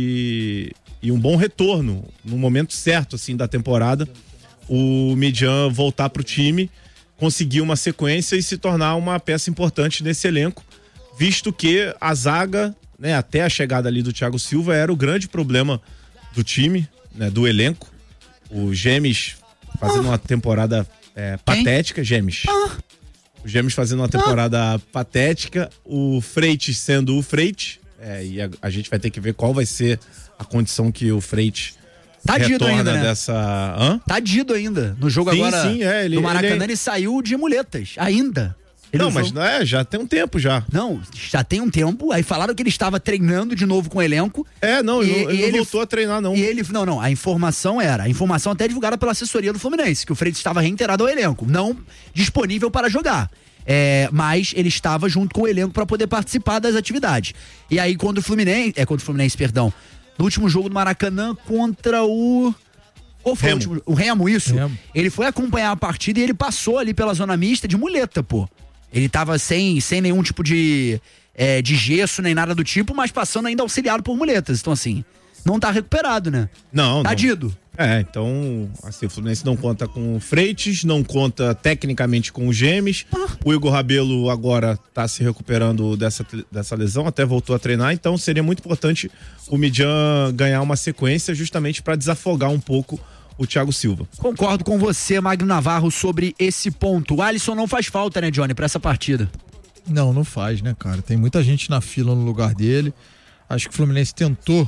e um bom retorno no momento certo assim da temporada. O Midjan voltar para o time, conseguir uma sequência e se tornar uma peça importante nesse elenco, visto que a zaga, né, até a chegada ali do Thiago Silva era o grande problema do time, né, do elenco. O Gemes fazendo uma temporada patética. Gemes. O Gemes fazendo uma temporada patética. O Freitas sendo o Freitas. E a gente vai ter que ver qual vai ser a condição que o Freitas retorna ainda, né? dessa... Tadido ainda. No jogo agora do Maracanã ele saiu de muletas. Ainda. Não, mas já tem um tempo já. Não, já tem um tempo. Aí falaram que ele estava treinando de novo com o elenco. Ele não voltou a treinar, não. E ele, não, a informação até divulgada pela assessoria do Fluminense, que o Freitas estava reintegrado ao elenco, não disponível para jogar. Mas ele estava junto com o elenco para poder participar das atividades. E aí contra o Fluminense, no último jogo do Maracanã contra o Qual foi o Remo, isso? Remo. Ele foi acompanhar a partida e ele passou ali pela zona mista de muleta, pô. Ele tava sem nenhum tipo de gesso nem nada do tipo, mas passando ainda auxiliado por muletas. Então, assim, não tá recuperado, né? Não, Tadido. Então, assim, o Fluminense não conta com o Freitas, não conta tecnicamente com o Gemes. O Igor Rabelo agora tá se recuperando dessa lesão, até voltou a treinar, então seria muito importante o Midian ganhar uma sequência justamente para desafogar um pouco o Thiago Silva. Concordo com você, Magno Navarro, sobre esse ponto. O Alisson não faz falta, né, Johnny, pra essa partida? Não faz, né, cara? Tem muita gente na fila no lugar dele. Acho que o Fluminense tentou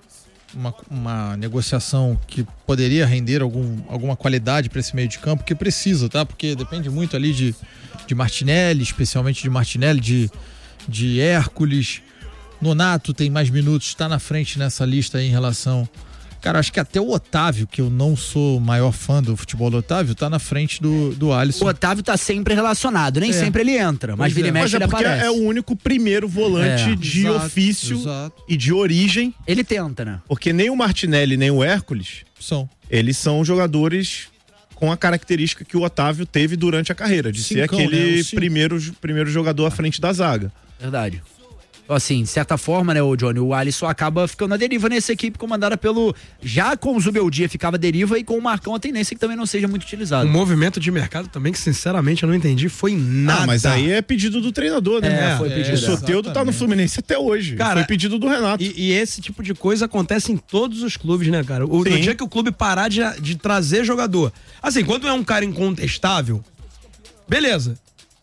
uma negociação que poderia render alguma qualidade para esse meio de campo, que precisa, tá? Porque depende muito ali de Martinelli, especialmente de Martinelli, de Hércules. Nonato tem mais minutos, está na frente nessa lista aí em relação... Cara, acho que até o Otávio, que eu não sou o maior fã do futebol do Otávio, tá na frente do Alisson. O Otávio tá sempre relacionado, nem sempre ele entra, mas vira e mexe ele aparece. É o único primeiro volante de ofício e de origem. Ele tenta, né? Porque nem o Martinelli nem o Hércules eles são jogadores com a característica que o Otávio teve durante a carreira, de ser aquele primeiro jogador à frente da zaga. Verdade. Assim, de certa forma, né, o Johnny, o Alisson acaba ficando à deriva nessa equipe comandada pelo... Já com o Zubeldia ficava à deriva e com o Marcão a tendência que também não seja muito utilizado. Um movimento de mercado também que, sinceramente, eu não entendi, foi nada. Mas aí é pedido do treinador, né? Foi pedido. O Soteldo tá no Fluminense até hoje. Cara, foi pedido do Renato. E esse tipo de coisa acontece em todos os clubes, né, cara? No dia que o clube parar de trazer jogador. Assim, quando é um cara incontestável, beleza.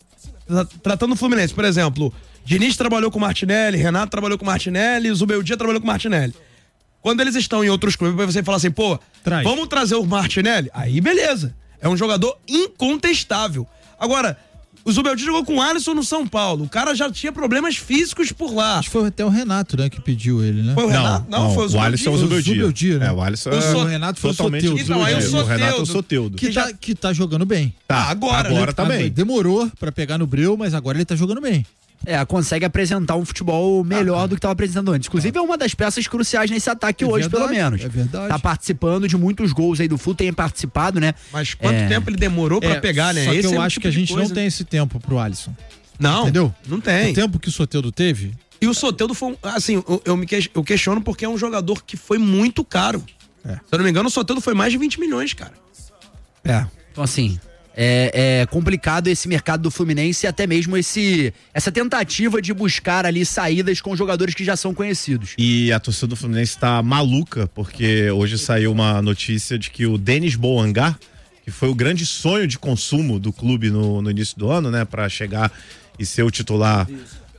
Tratando o Fluminense, por exemplo... Diniz trabalhou com o Martinelli, Renato trabalhou com o Martinelli, Zubeldia trabalhou com o Martinelli. Quando eles estão em outros clubes, você fala assim, vamos trazer o Martinelli? Aí beleza, é um jogador incontestável. Agora, o Zubeldia jogou com o Alisson no São Paulo, o cara já tinha problemas físicos por lá. Acho que foi até o Renato, né, que pediu ele, né? Foi o Renato? Não, foi o Zubeldia. O Alisson é o Zubeldia, né? O Alisson o Renato foi totalmente o Soteldo. Então, aí o Renato é o Soteldo. Que tá jogando bem. Tá, agora tá bem. Demorou pra pegar no breu, mas agora ele tá jogando bem. Consegue apresentar um futebol melhor do que estava apresentando antes. Inclusive é uma das peças cruciais nesse ataque hoje, pelo menos. É verdade. Tá participando de muitos gols aí do Flu, tem participado, né? Mas quanto tempo ele demorou pra pegar, né? Só que esse eu acho que a gente não tem esse tempo pro Alisson. Não, entendeu? Não tem. O tempo que o Soteldo teve... E o Soteldo foi, assim, eu questiono porque é um jogador que foi muito caro. Se eu não me engano, o Soteldo foi mais de 20 milhões, cara. Então, assim... É complicado esse mercado do Fluminense e até mesmo essa tentativa de buscar ali saídas com jogadores que já são conhecidos. E a torcida do Fluminense tá maluca, porque hoje saiu uma notícia de que o Denis Bouanga, que foi o grande sonho de consumo do clube no início do ano, né, para chegar e ser o titular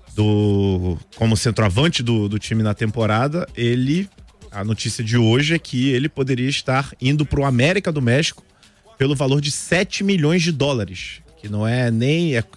como centroavante do time na temporada, a notícia de hoje é que ele poderia estar indo pro América do México pelo valor de 7 milhões de dólares, que não é nem, é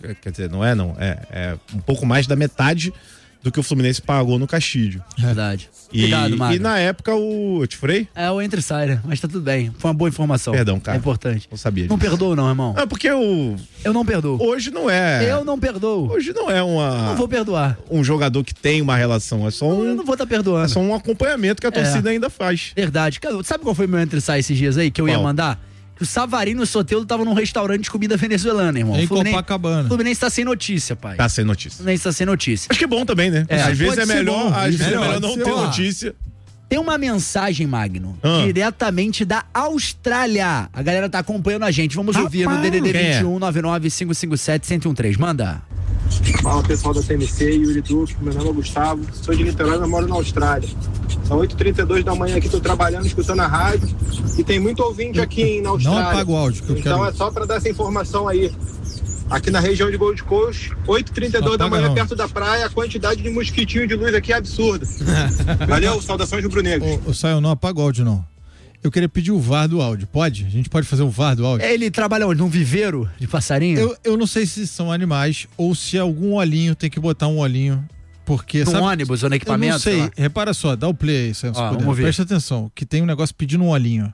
um pouco mais da metade do que o Fluminense pagou no Castilho. Verdade. Obrigado, Mário. E na época eu te furei? O entra e sai, né? Mas tá tudo bem. Foi uma boa informação. Perdão, cara. É importante. Não sabia disso. Não perdoo não, irmão. Porque eu não perdoo. Hoje não é... Eu não perdoo. Hoje não é Não vou perdoar. um jogador que tem uma relação, é só eu não vou estar perdoando. É só um acompanhamento que a torcida ainda faz. Verdade. Cara, sabe qual foi o meu entra e sai esses dias aí que eu ia mandar? O Savarino e o Soteldo estavam num restaurante de comida venezuelana, irmão. Em Copacabana. O Fluminense tá sem notícia, pai. Tá sem notícia. O Fluminense tá sem notícia. Acho que é bom também, né? Às vezes é melhor, não ter notícia. Tem uma mensagem, Magno, diretamente da Austrália. A galera tá acompanhando a gente. Vamos ouvir no DDD 21 99 557 1013. Manda. Fala, pessoal da TMC, Yuri Duque, meu nome é Gustavo, sou de Niterói, mas moro na Austrália. São 8h32 da manhã aqui, tô trabalhando, escutando a rádio, e tem muito ouvinte aqui na Austrália. Não apaga o áudio, que eu então quero... é só para dar essa informação aí. Aqui na região de Gold Coast, 8h32 da manhã, perto da praia, a quantidade de mosquitinho de luz aqui é absurda. Valeu, saudações rubro-negros. Ô, Saio, não apaga o áudio, não. Eu queria pedir o VAR do áudio, pode? A gente pode fazer o VAR do áudio? Ele trabalha onde? Num viveiro de passarinho? Eu não sei se são animais ou se algum olhinho tem que botar um olhinho, porque... No ônibus ou no equipamento? Eu não sei, repara só, dá o play aí, se puder. Vamos ver. Presta atenção, que tem um negócio pedindo um olhinho.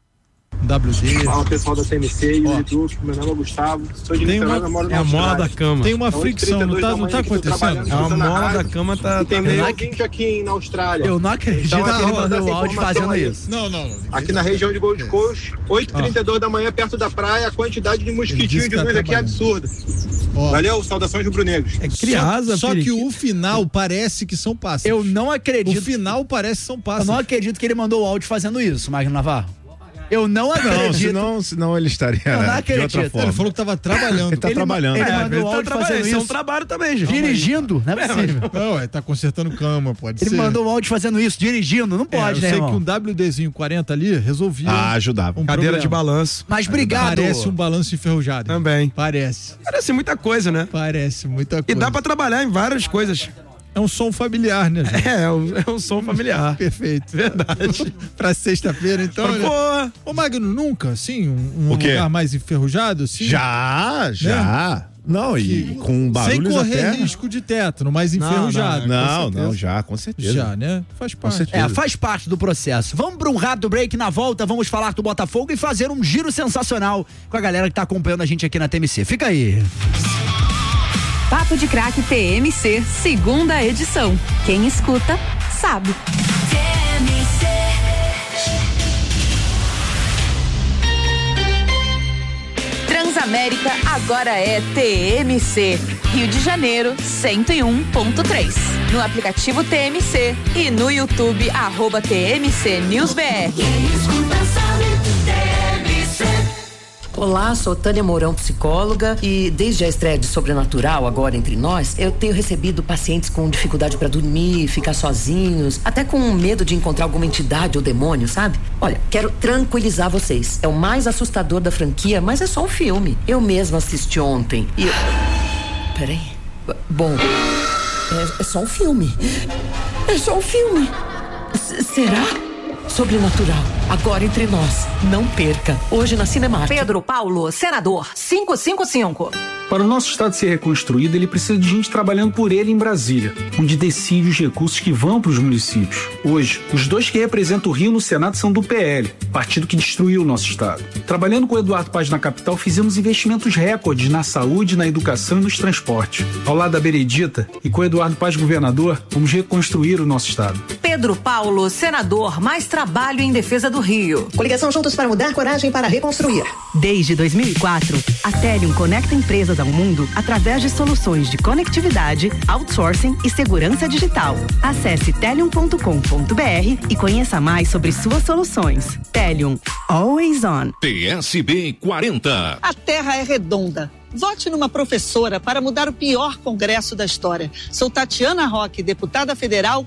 WD. Fala pessoal da TMC, Yuri Duque, meu nome é Gustavo, sou de Niterói, namoro na mola Austrália. da cama. Tem uma fricção, não tá acontecendo? É uma mola da cama, tá Tem meio... muito ouvinte aqui na Austrália. Eu não acredito Então, que mandou o áudio fazendo isso. Não. Aqui na região de Gold Coast, 8h32 da manhã, perto da praia, a quantidade de mosquitinhos de luz aqui é absurda. Valeu, saudações rubro-negros. É criança, só que o final parece que são pássaros. Eu não acredito. O final parece que são pássaros. Eu não acredito que ele mandou o áudio fazendo isso, Magno Navarro. Eu não acredito. Não, senão ele estaria de outra forma. Ele falou que tava trabalhando. Ele tá trabalhando. Ele mandou o áudio fazendo isso. Isso é um trabalho também, gente. Dirigindo, não é possível. Não, ele tá consertando cama, pode ser. Ele mandou o áudio fazendo isso, dirigindo, não pode, né, eu sei irmão? que um WDzinho 40 ali resolvia. Ajudava. Cadeira de balanço. Mas obrigado. Parece um balanço enferrujado. Também. Parece muita coisa, né? Parece muita coisa. E dá pra trabalhar em várias coisas. É um som familiar, né, gente? É um som familiar. Perfeito. Verdade. Pra sexta-feira, então. Porra. Ô, Magno, nunca, assim, um O quê? lugar mais enferrujado, assim? Já. Não, e com barulhos sem correr até... risco de tétano, mas enferrujado. Não, já, com certeza. Já, né? Faz parte. Faz parte do processo. Vamos para um rápido break, na volta vamos falar do Botafogo e fazer um giro sensacional com a galera que tá acompanhando a gente aqui na TMC. Fica aí. Papo de Craque TMC, segunda edição. Quem escuta, sabe. TMC. Transamérica agora é TMC. Rio de Janeiro, 101.3. No aplicativo TMC e no YouTube, @TMC News BR. Quem escuta sabe, TMC. Olá, sou Tânia Mourão, psicóloga, e desde a estreia de Sobrenatural, agora entre nós, eu tenho recebido pacientes com dificuldade para dormir, ficar sozinhos, até com medo de encontrar alguma entidade ou demônio, sabe? Olha, quero tranquilizar vocês. É o mais assustador da franquia, mas é só um filme. Eu mesma assisti ontem e... Peraí. Bom, é só um filme. É só um filme. Será? Sobrenatural, agora entre nós. Não perca. Hoje na Cinemark. Pedro Paulo, senador, 555. Para o nosso estado ser reconstruído, ele precisa de gente trabalhando por ele em Brasília, onde decide os recursos que vão para os municípios. Hoje, os dois que representam o Rio no Senado são do PL, partido que destruiu o nosso estado. Trabalhando com o Eduardo Paz na capital, fizemos investimentos recordes na saúde, na educação e nos transportes. Ao lado da Benedita e com o Eduardo Paz governador, vamos reconstruir o nosso estado. Pedro Paulo, senador, mais trabalho em defesa do Rio. Coligação Juntos para Mudar, coragem para reconstruir. Desde 2004, a Telium conecta empresas ao mundo através de soluções de conectividade, outsourcing e segurança digital. Acesse telium.com.br e conheça mais sobre suas soluções. Telium, always on. PSB 40. A Terra é redonda. Vote numa professora para mudar o pior congresso da história. Sou Tatiana Roque, deputada federal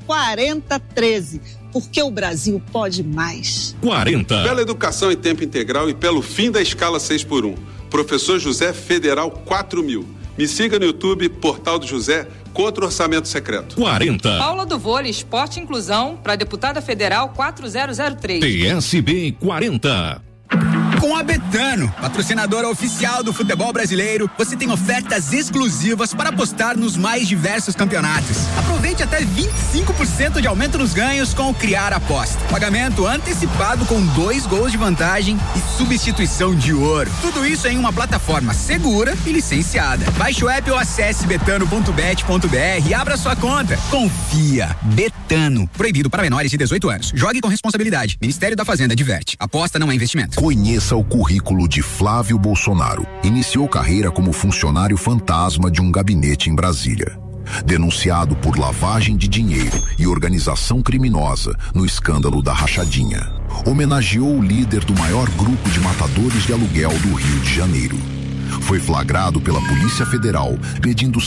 4013. Porque o Brasil pode mais. 40. Pela educação em tempo integral e pelo fim da escala 6x1. Professor José Federal 4000. Me siga no YouTube, Portal do José, contra o orçamento secreto. 40. Paula do Vôlei, Esporte e Inclusão, para deputada federal 4003. PSB 40. Com a Betano, patrocinadora oficial do futebol brasileiro, você tem ofertas exclusivas para apostar nos mais diversos campeonatos. Aproveite até 25% de aumento nos ganhos com o Criar Aposta. Pagamento antecipado com 2 gols de vantagem e substituição de ouro. Tudo isso em uma plataforma segura e licenciada. Baixe o app ou acesse betano.bet.br e abra sua conta. Confia. Betano. Proibido para menores de 18 anos. Jogue com responsabilidade. Ministério da Fazenda diverte. Aposta não é investimento. Conheça o currículo de Flávio Bolsonaro. Iniciou carreira como funcionário fantasma de um gabinete em Brasília. Denunciado por lavagem de dinheiro e organização criminosa no escândalo da rachadinha. Homenageou o líder do maior grupo de matadores de aluguel do Rio de Janeiro. Foi flagrado pela Polícia Federal pedindo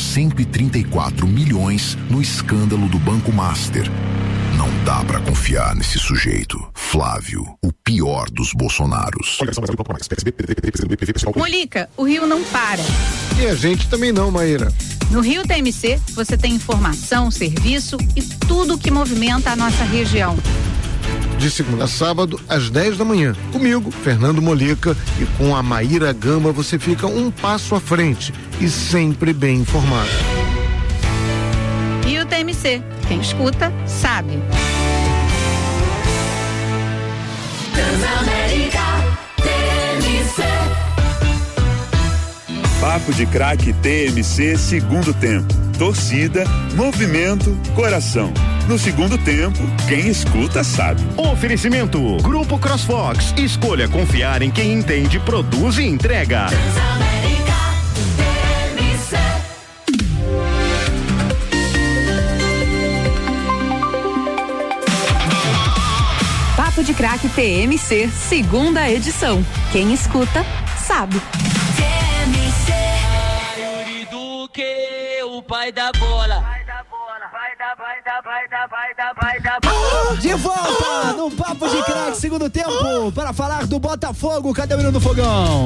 134 milhões no escândalo do Banco Master. Não dá pra confiar nesse sujeito. Flávio, o pior dos Bolsonaros. Molica, o Rio não para. E a gente também não, Maíra. No Rio TMC, você tem informação, serviço e tudo que movimenta a nossa região. De segunda a sábado, às 10 da manhã. Comigo, Fernando Molica, e com a Maíra Gama você fica um passo à frente e sempre bem informado. Rio TMC, quem escuta, sabe. Transamérica. Papo de Craque TMC segundo tempo. Torcida, movimento, coração. No segundo tempo, quem escuta sabe. Oferecimento Grupo CrossFox. Escolha confiar em quem entende, produz e entrega. Papo de Craque TMC, segunda edição. Quem escuta, sabe. TMC. Yuri Duque, o pai da bola. De volta no Papo de Craque, segundo tempo, para falar do Botafogo. Cadê o menino do fogão?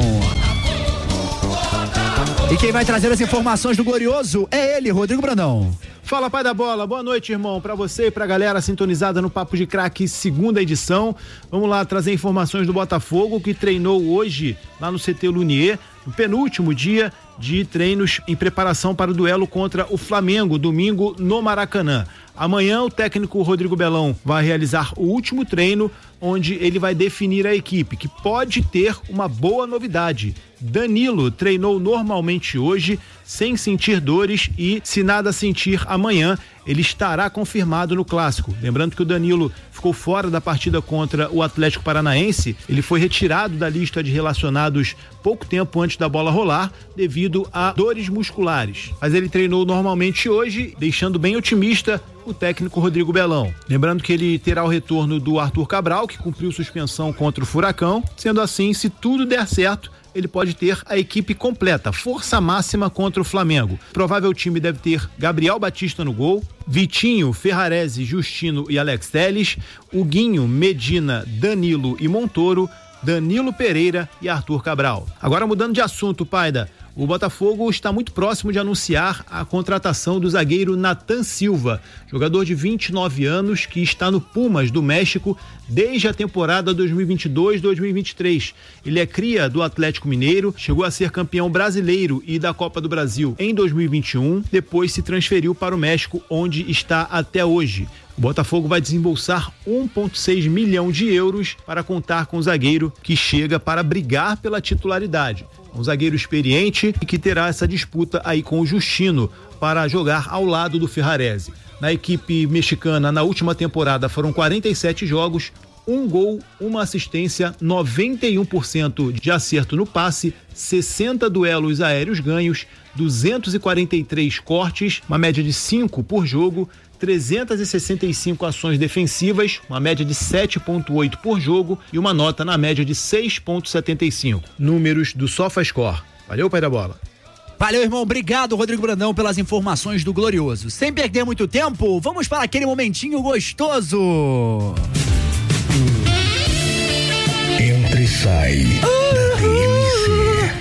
E quem vai trazer as informações do Glorioso é ele, Rodrigo Brandão. Fala, pai da bola, boa noite, irmão, pra você e pra galera sintonizada no Papo de Craque, segunda edição. Vamos lá trazer informações do Botafogo, que treinou hoje lá no CT Lunier, no penúltimo dia de treinos em preparação para o duelo contra o Flamengo, domingo no Maracanã. Amanhã o técnico Rodrigo Belão vai realizar o último treino, onde ele vai definir a equipe, que pode ter uma boa novidade. Danilo treinou normalmente hoje, sem sentir dores, e se nada sentir amanhã, ele estará confirmado no clássico. Lembrando que o Danilo ficou fora da partida contra o Atlético Paranaense, ele foi retirado da lista de relacionados pouco tempo antes da bola rolar, devido a dores musculares. Mas ele treinou normalmente hoje, deixando bem otimista o técnico Rodrigo Belão. Lembrando que ele terá o retorno do Arthur Cabral, que cumpriu suspensão contra o Furacão. Sendo assim, se tudo der certo, ele pode ter a equipe completa, força máxima contra o Flamengo. Provável time deve ter Gabriel Batista no gol, Vitinho, Ferrarese, Justino e Alex Telles, Huguinho, Medina, Danilo e Montoro, Danilo Pereira e Arthur Cabral. Agora mudando de assunto, Paida, o Botafogo está muito próximo de anunciar a contratação do zagueiro Nathan Silva, jogador de 29 anos que está no Pumas do México desde a temporada 2022-2023. Ele é cria do Atlético Mineiro, chegou a ser campeão brasileiro e da Copa do Brasil em 2021, depois se transferiu para o México, onde está até hoje. O Botafogo vai desembolsar 1,6 milhão de euros para contar com o zagueiro, que chega para brigar pela titularidade. Um zagueiro experiente e que terá essa disputa aí com o Justino para jogar ao lado do Ferrarese. Na equipe mexicana, na última temporada, foram 47 jogos, 1 gol, 1 assistência, 91% de acerto no passe, 60 duelos aéreos ganhos, 243 cortes, uma média de 5 por jogo, 365 ações defensivas, uma média de 7,8 por jogo e uma nota na média de 6,75. Números do SofaScore. Valeu, pai da bola. Valeu, irmão. Obrigado, Rodrigo Brandão, pelas informações do Glorioso. Sem perder muito tempo, vamos para aquele momentinho gostoso. Entra e sai da TMC.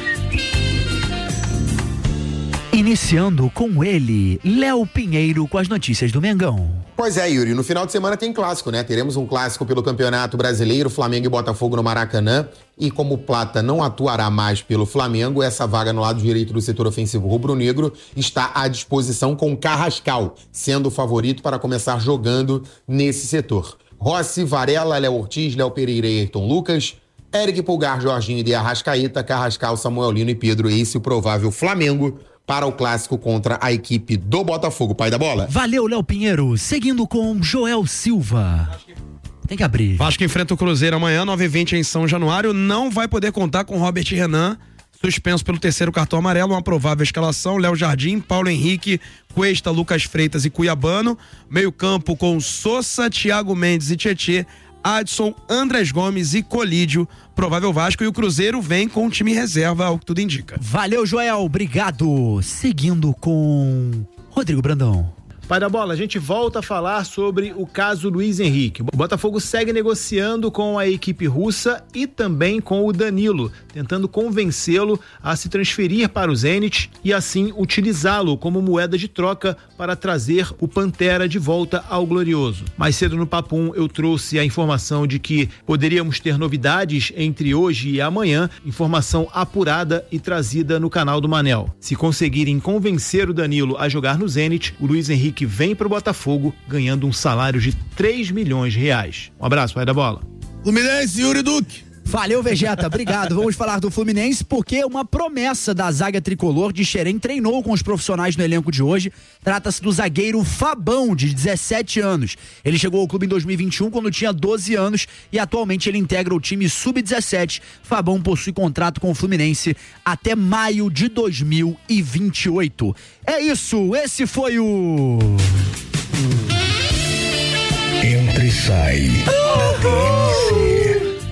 Iniciando com ele, Léo Pinheiro com as notícias do Mengão. Pois é, Yuri, no final de semana tem clássico, né? Teremos um clássico pelo Campeonato Brasileiro, Flamengo e Botafogo no Maracanã. E como o Plata não atuará mais pelo Flamengo, essa vaga no lado direito do setor ofensivo rubro-negro está à disposição com Carrascal, sendo o favorito para começar jogando nesse setor. Rossi, Varela, Léo Ortiz, Léo Pereira e Ayrton Lucas, Eric Pulgar, Jorginho de Arrascaeta, Carrascal, Samuel Lino e Pedro. Esse o provável Flamengo para o clássico contra a equipe do Botafogo. Pai da bola. Valeu, Léo Pinheiro. Seguindo com Joel Silva. Tem que abrir. Vasco enfrenta o Cruzeiro amanhã, 9h20 em São Januário. Não vai poder contar com Robert Renan, suspenso pelo terceiro cartão amarelo. Uma provável escalação: Léo Jardim, Paulo Henrique, Cuesta, Lucas Freitas e Cuiabano. Meio campo com Sousa, Thiago Mendes e Tietê, Adson, Andrés Gomes e Colídio. Provável Vasco, e o Cruzeiro vem com o time reserva, ao que tudo indica. Valeu, Joel, obrigado. Seguindo com Rodrigo Brandão. Pai da bola, a gente volta a falar sobre o caso Luiz Henrique. O Botafogo segue negociando com a equipe russa e também com o Danilo, tentando convencê-lo a se transferir para o Zenit e assim utilizá-lo como moeda de troca para trazer o Pantera de volta ao Glorioso. Mais cedo no Papo 1 eu trouxe a informação de que poderíamos ter novidades entre hoje e amanhã, informação apurada e trazida no canal do Manel. Se conseguirem convencer o Danilo a jogar no Zenit, o Luiz Henrique que vem para o Botafogo ganhando um salário de 3 milhões de reais. Um abraço, pai da bola. Fluminense, Yuri Duque. Valeu, Vegeta, obrigado. Vamos falar do Fluminense porque uma promessa da zaga tricolor de Xerém treinou com os profissionais no elenco de hoje. Trata-se do zagueiro Fabão, de 17 anos. Ele chegou ao clube em 2021 quando tinha 12 anos e atualmente ele integra o time sub-17. Fabão possui contrato com o Fluminense até maio de 2028. É isso, esse foi o... Entra e sai da TMC.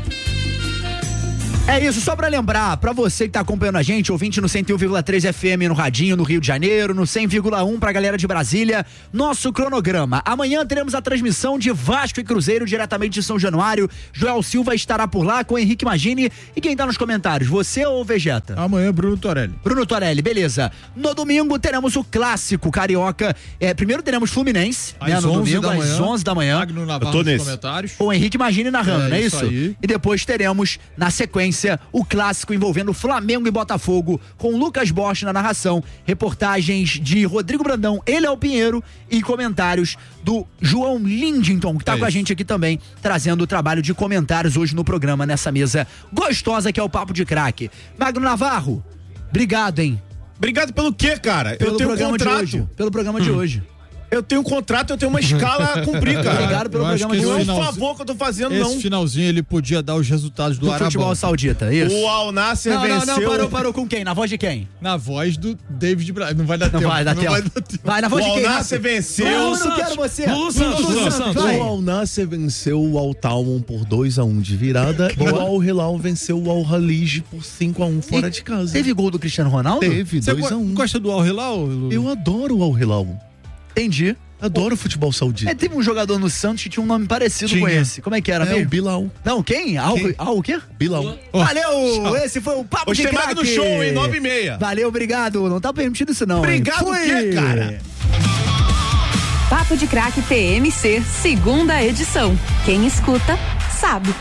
É isso, só pra lembrar, pra você que tá acompanhando a gente, ouvinte no 101,3 FM no Radinho, no Rio de Janeiro, no 100,1 pra galera de Brasília, nosso cronograma. Amanhã teremos a transmissão de Vasco e Cruzeiro diretamente de São Januário. Joel Silva estará por lá com Henrique Magini. E quem tá nos comentários, você ou Vegeta? Amanhã, Bruno Torelli. Bruno Torelli, beleza. No domingo teremos o clássico carioca. Primeiro teremos Fluminense, às né, no 11 domingo, da manhã, às 11 da manhã. Magno Navarro nos comentários. O Henrique Magini narrando, não é isso? Aí. E depois teremos, na sequência, o clássico envolvendo Flamengo e Botafogo, com Lucas Bosch na narração, reportagens de Rodrigo Brandão, ele é o Pinheiro, e comentários do João Lindington, que tá com a gente aqui também, trazendo o trabalho de comentários hoje no programa, nessa mesa gostosa que é o Papo de Craque. Magno Navarro, obrigado, hein? Obrigado pelo quê, cara? Pelo eu tenho programa um contrato. de hoje. Pelo programa de hoje. Eu tenho um contrato, eu tenho uma escala a cumprir, cara. Obrigado pelo programa de hoje. Não é um favor que eu tô fazendo, Esse finalzinho ele podia dar os resultados do Arabão. Futebol saudita, isso. O Al Nassr venceu... Não, parou com quem? Na voz de quem? Na voz do David Braz. Não vai dar tempo. Vai dar tempo. Vai, na voz de quem? O Al Nassr venceu... Eu não quero você. Lulu Santos. O Al Nassr venceu o Al Talmon por 2-1 de virada e o Al Hilal venceu o Al Halij por 5-1 fora de casa. Teve gol do Cristiano Ronaldo? Teve, 2-1. Você gosta do Al Hilal? Eu adoro o Al Hilal. Entendi. Adoro futebol saudita. Teve um jogador no Santos que tinha um nome parecido com esse. Como é que era mesmo? O Bilal. Não, quem? O quê? Bilal. Valeu! Esse foi o Papo de Craque. no show, hein? 9h30. Valeu, obrigado. Não tá permitido isso não. Obrigado, o quê, cara? Papo de Craque TMC, segunda edição. Quem escuta, sabe.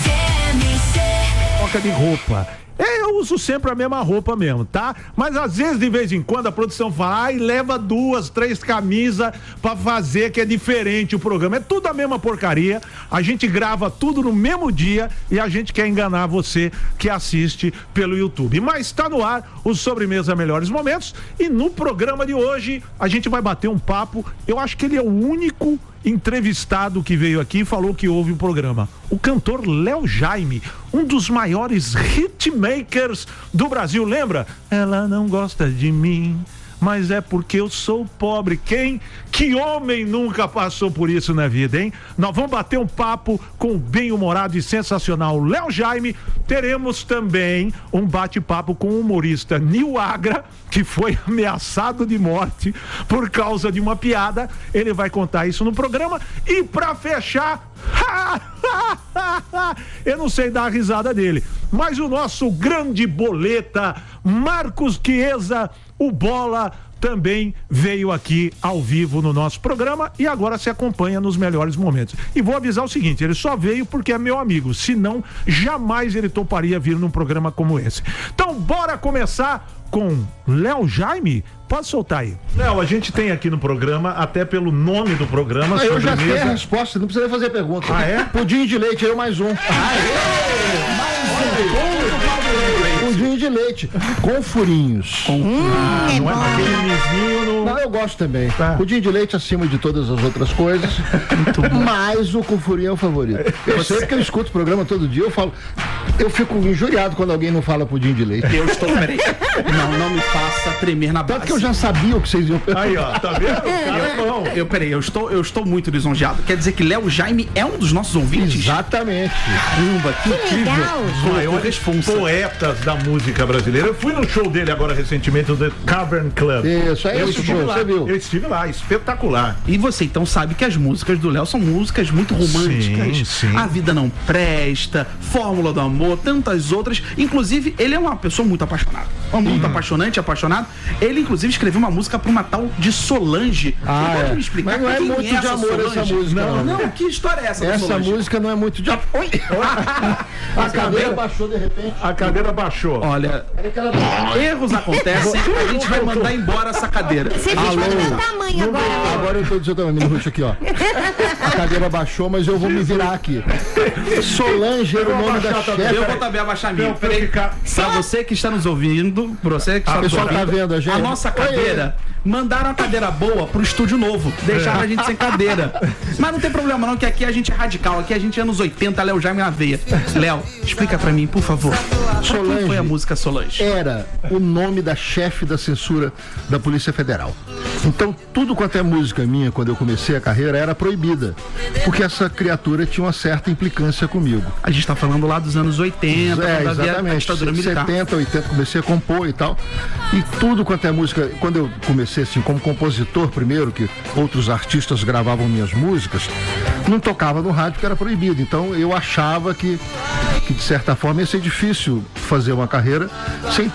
Troca de roupa. Eu uso sempre a mesma roupa mesmo, tá? Mas às vezes, de vez em quando, a produção vai e leva 2, 3 camisas pra fazer, que é diferente o programa. É tudo a mesma porcaria. A gente grava tudo no mesmo dia e a gente quer enganar você que assiste pelo YouTube. Mas tá no ar o Sobremesa Melhores Momentos e no programa de hoje a gente vai bater um papo. Eu acho que ele é o único entrevistado que veio aqui e falou que ouve o programa. O cantor Léo Jaime, um dos maiores hitmakers do Brasil, lembra? Ela não gosta de mim, mas é porque eu sou pobre. Que homem nunca passou por isso na vida, hein? Nós vamos bater um papo com o bem-humorado e sensacional Léo Jaime. Teremos também um bate-papo com o humorista Nil Agra, que foi ameaçado de morte por causa de uma piada. Ele vai contar isso no programa. E pra fechar, eu não sei dar a risada dele, mas o nosso grande boleta, Marcos Chiesa, o Bola, também veio aqui ao vivo no nosso programa e agora se acompanha nos melhores momentos. E vou avisar o seguinte, ele só veio porque é meu amigo, senão jamais ele toparia vir num programa como esse. Então bora começar com Léo Jaime. Pode soltar aí. Léo, a gente tem aqui no programa, até pelo nome do programa, eu já sei a resposta, não precisa fazer pergunta. Ah, é? Pudim de leite, eu mais um. Pudim de leite com furinhos. Não é aquele lisinho no... Não, eu gosto também. Pudim de leite acima de todas as outras coisas. Mas o com furinho é o favorito. Eu sei que eu escuto o programa todo dia, eu fico injuriado quando alguém não fala pudim de leite. Peraí. Não me faça tremer na base. Tanto que eu já sabia o que vocês iam perguntar. Aí, ó, tá vendo? Peraí, eu estou muito lisonjeado. Quer dizer que Léo Jaime é um dos nossos ouvintes? Exatamente. Caramba, que incrível. Os maiores poetas da música brasileira. Eu fui no show dele agora recentemente, do The Cavern Club. Isso, é esse show, você viu? Eu estive lá, espetacular. E você então sabe que as músicas do Léo são músicas muito românticas. Sim. A Vida Não Presta, Fórmula do Amor, tantas outras. Inclusive, ele é uma pessoa muito apaixonada. Muito apaixonado. Ele, inclusive, escreveu uma música pra uma tal de Solange. Pode me explicar? Mas não é muito de amor Solange? essa música. Não, que história é essa? Essa música não é muito de amor. A cadeira baixou de repente. A cadeira baixou. Olha, erros acontecem, a gente vai mandar embora essa cadeira. Você fez do meu tamanho agora. Agora eu tô do seu tamanho, me ruxa aqui, ó. A cadeira baixou, mas eu vou me virar aqui. Solange era o nome da chefe. Eu vou também abaixar a minha. Peraí. Pra você que está nos ouvindo, pra você que está nos ouvindo, tá vendo a gente? A nossa cadeira, mandaram a cadeira boa pro estúdio novo. Deixaram a gente sem cadeira. Mas não tem problema não, que aqui a gente é radical. Aqui a gente é anos 80, Léo Jaime na veia. Léo, explica pra mim, por favor. Solange quem foi a música Solange? Era o nome da chefe da censura da Polícia Federal. Então, tudo quanto é música minha, quando eu comecei a carreira, era proibida. Porque essa criatura tinha uma certa implicância comigo. A gente tá falando lá dos anos 80, quando havia a ditadura militar. 70, 80, comecei a compor e tal. E tudo quanto é música, quando eu comecei assim, como compositor primeiro, que outros artistas gravavam minhas músicas, não tocava no rádio porque era proibido. Então, eu achava que de certa forma ia ser difícil fazer uma carreira sem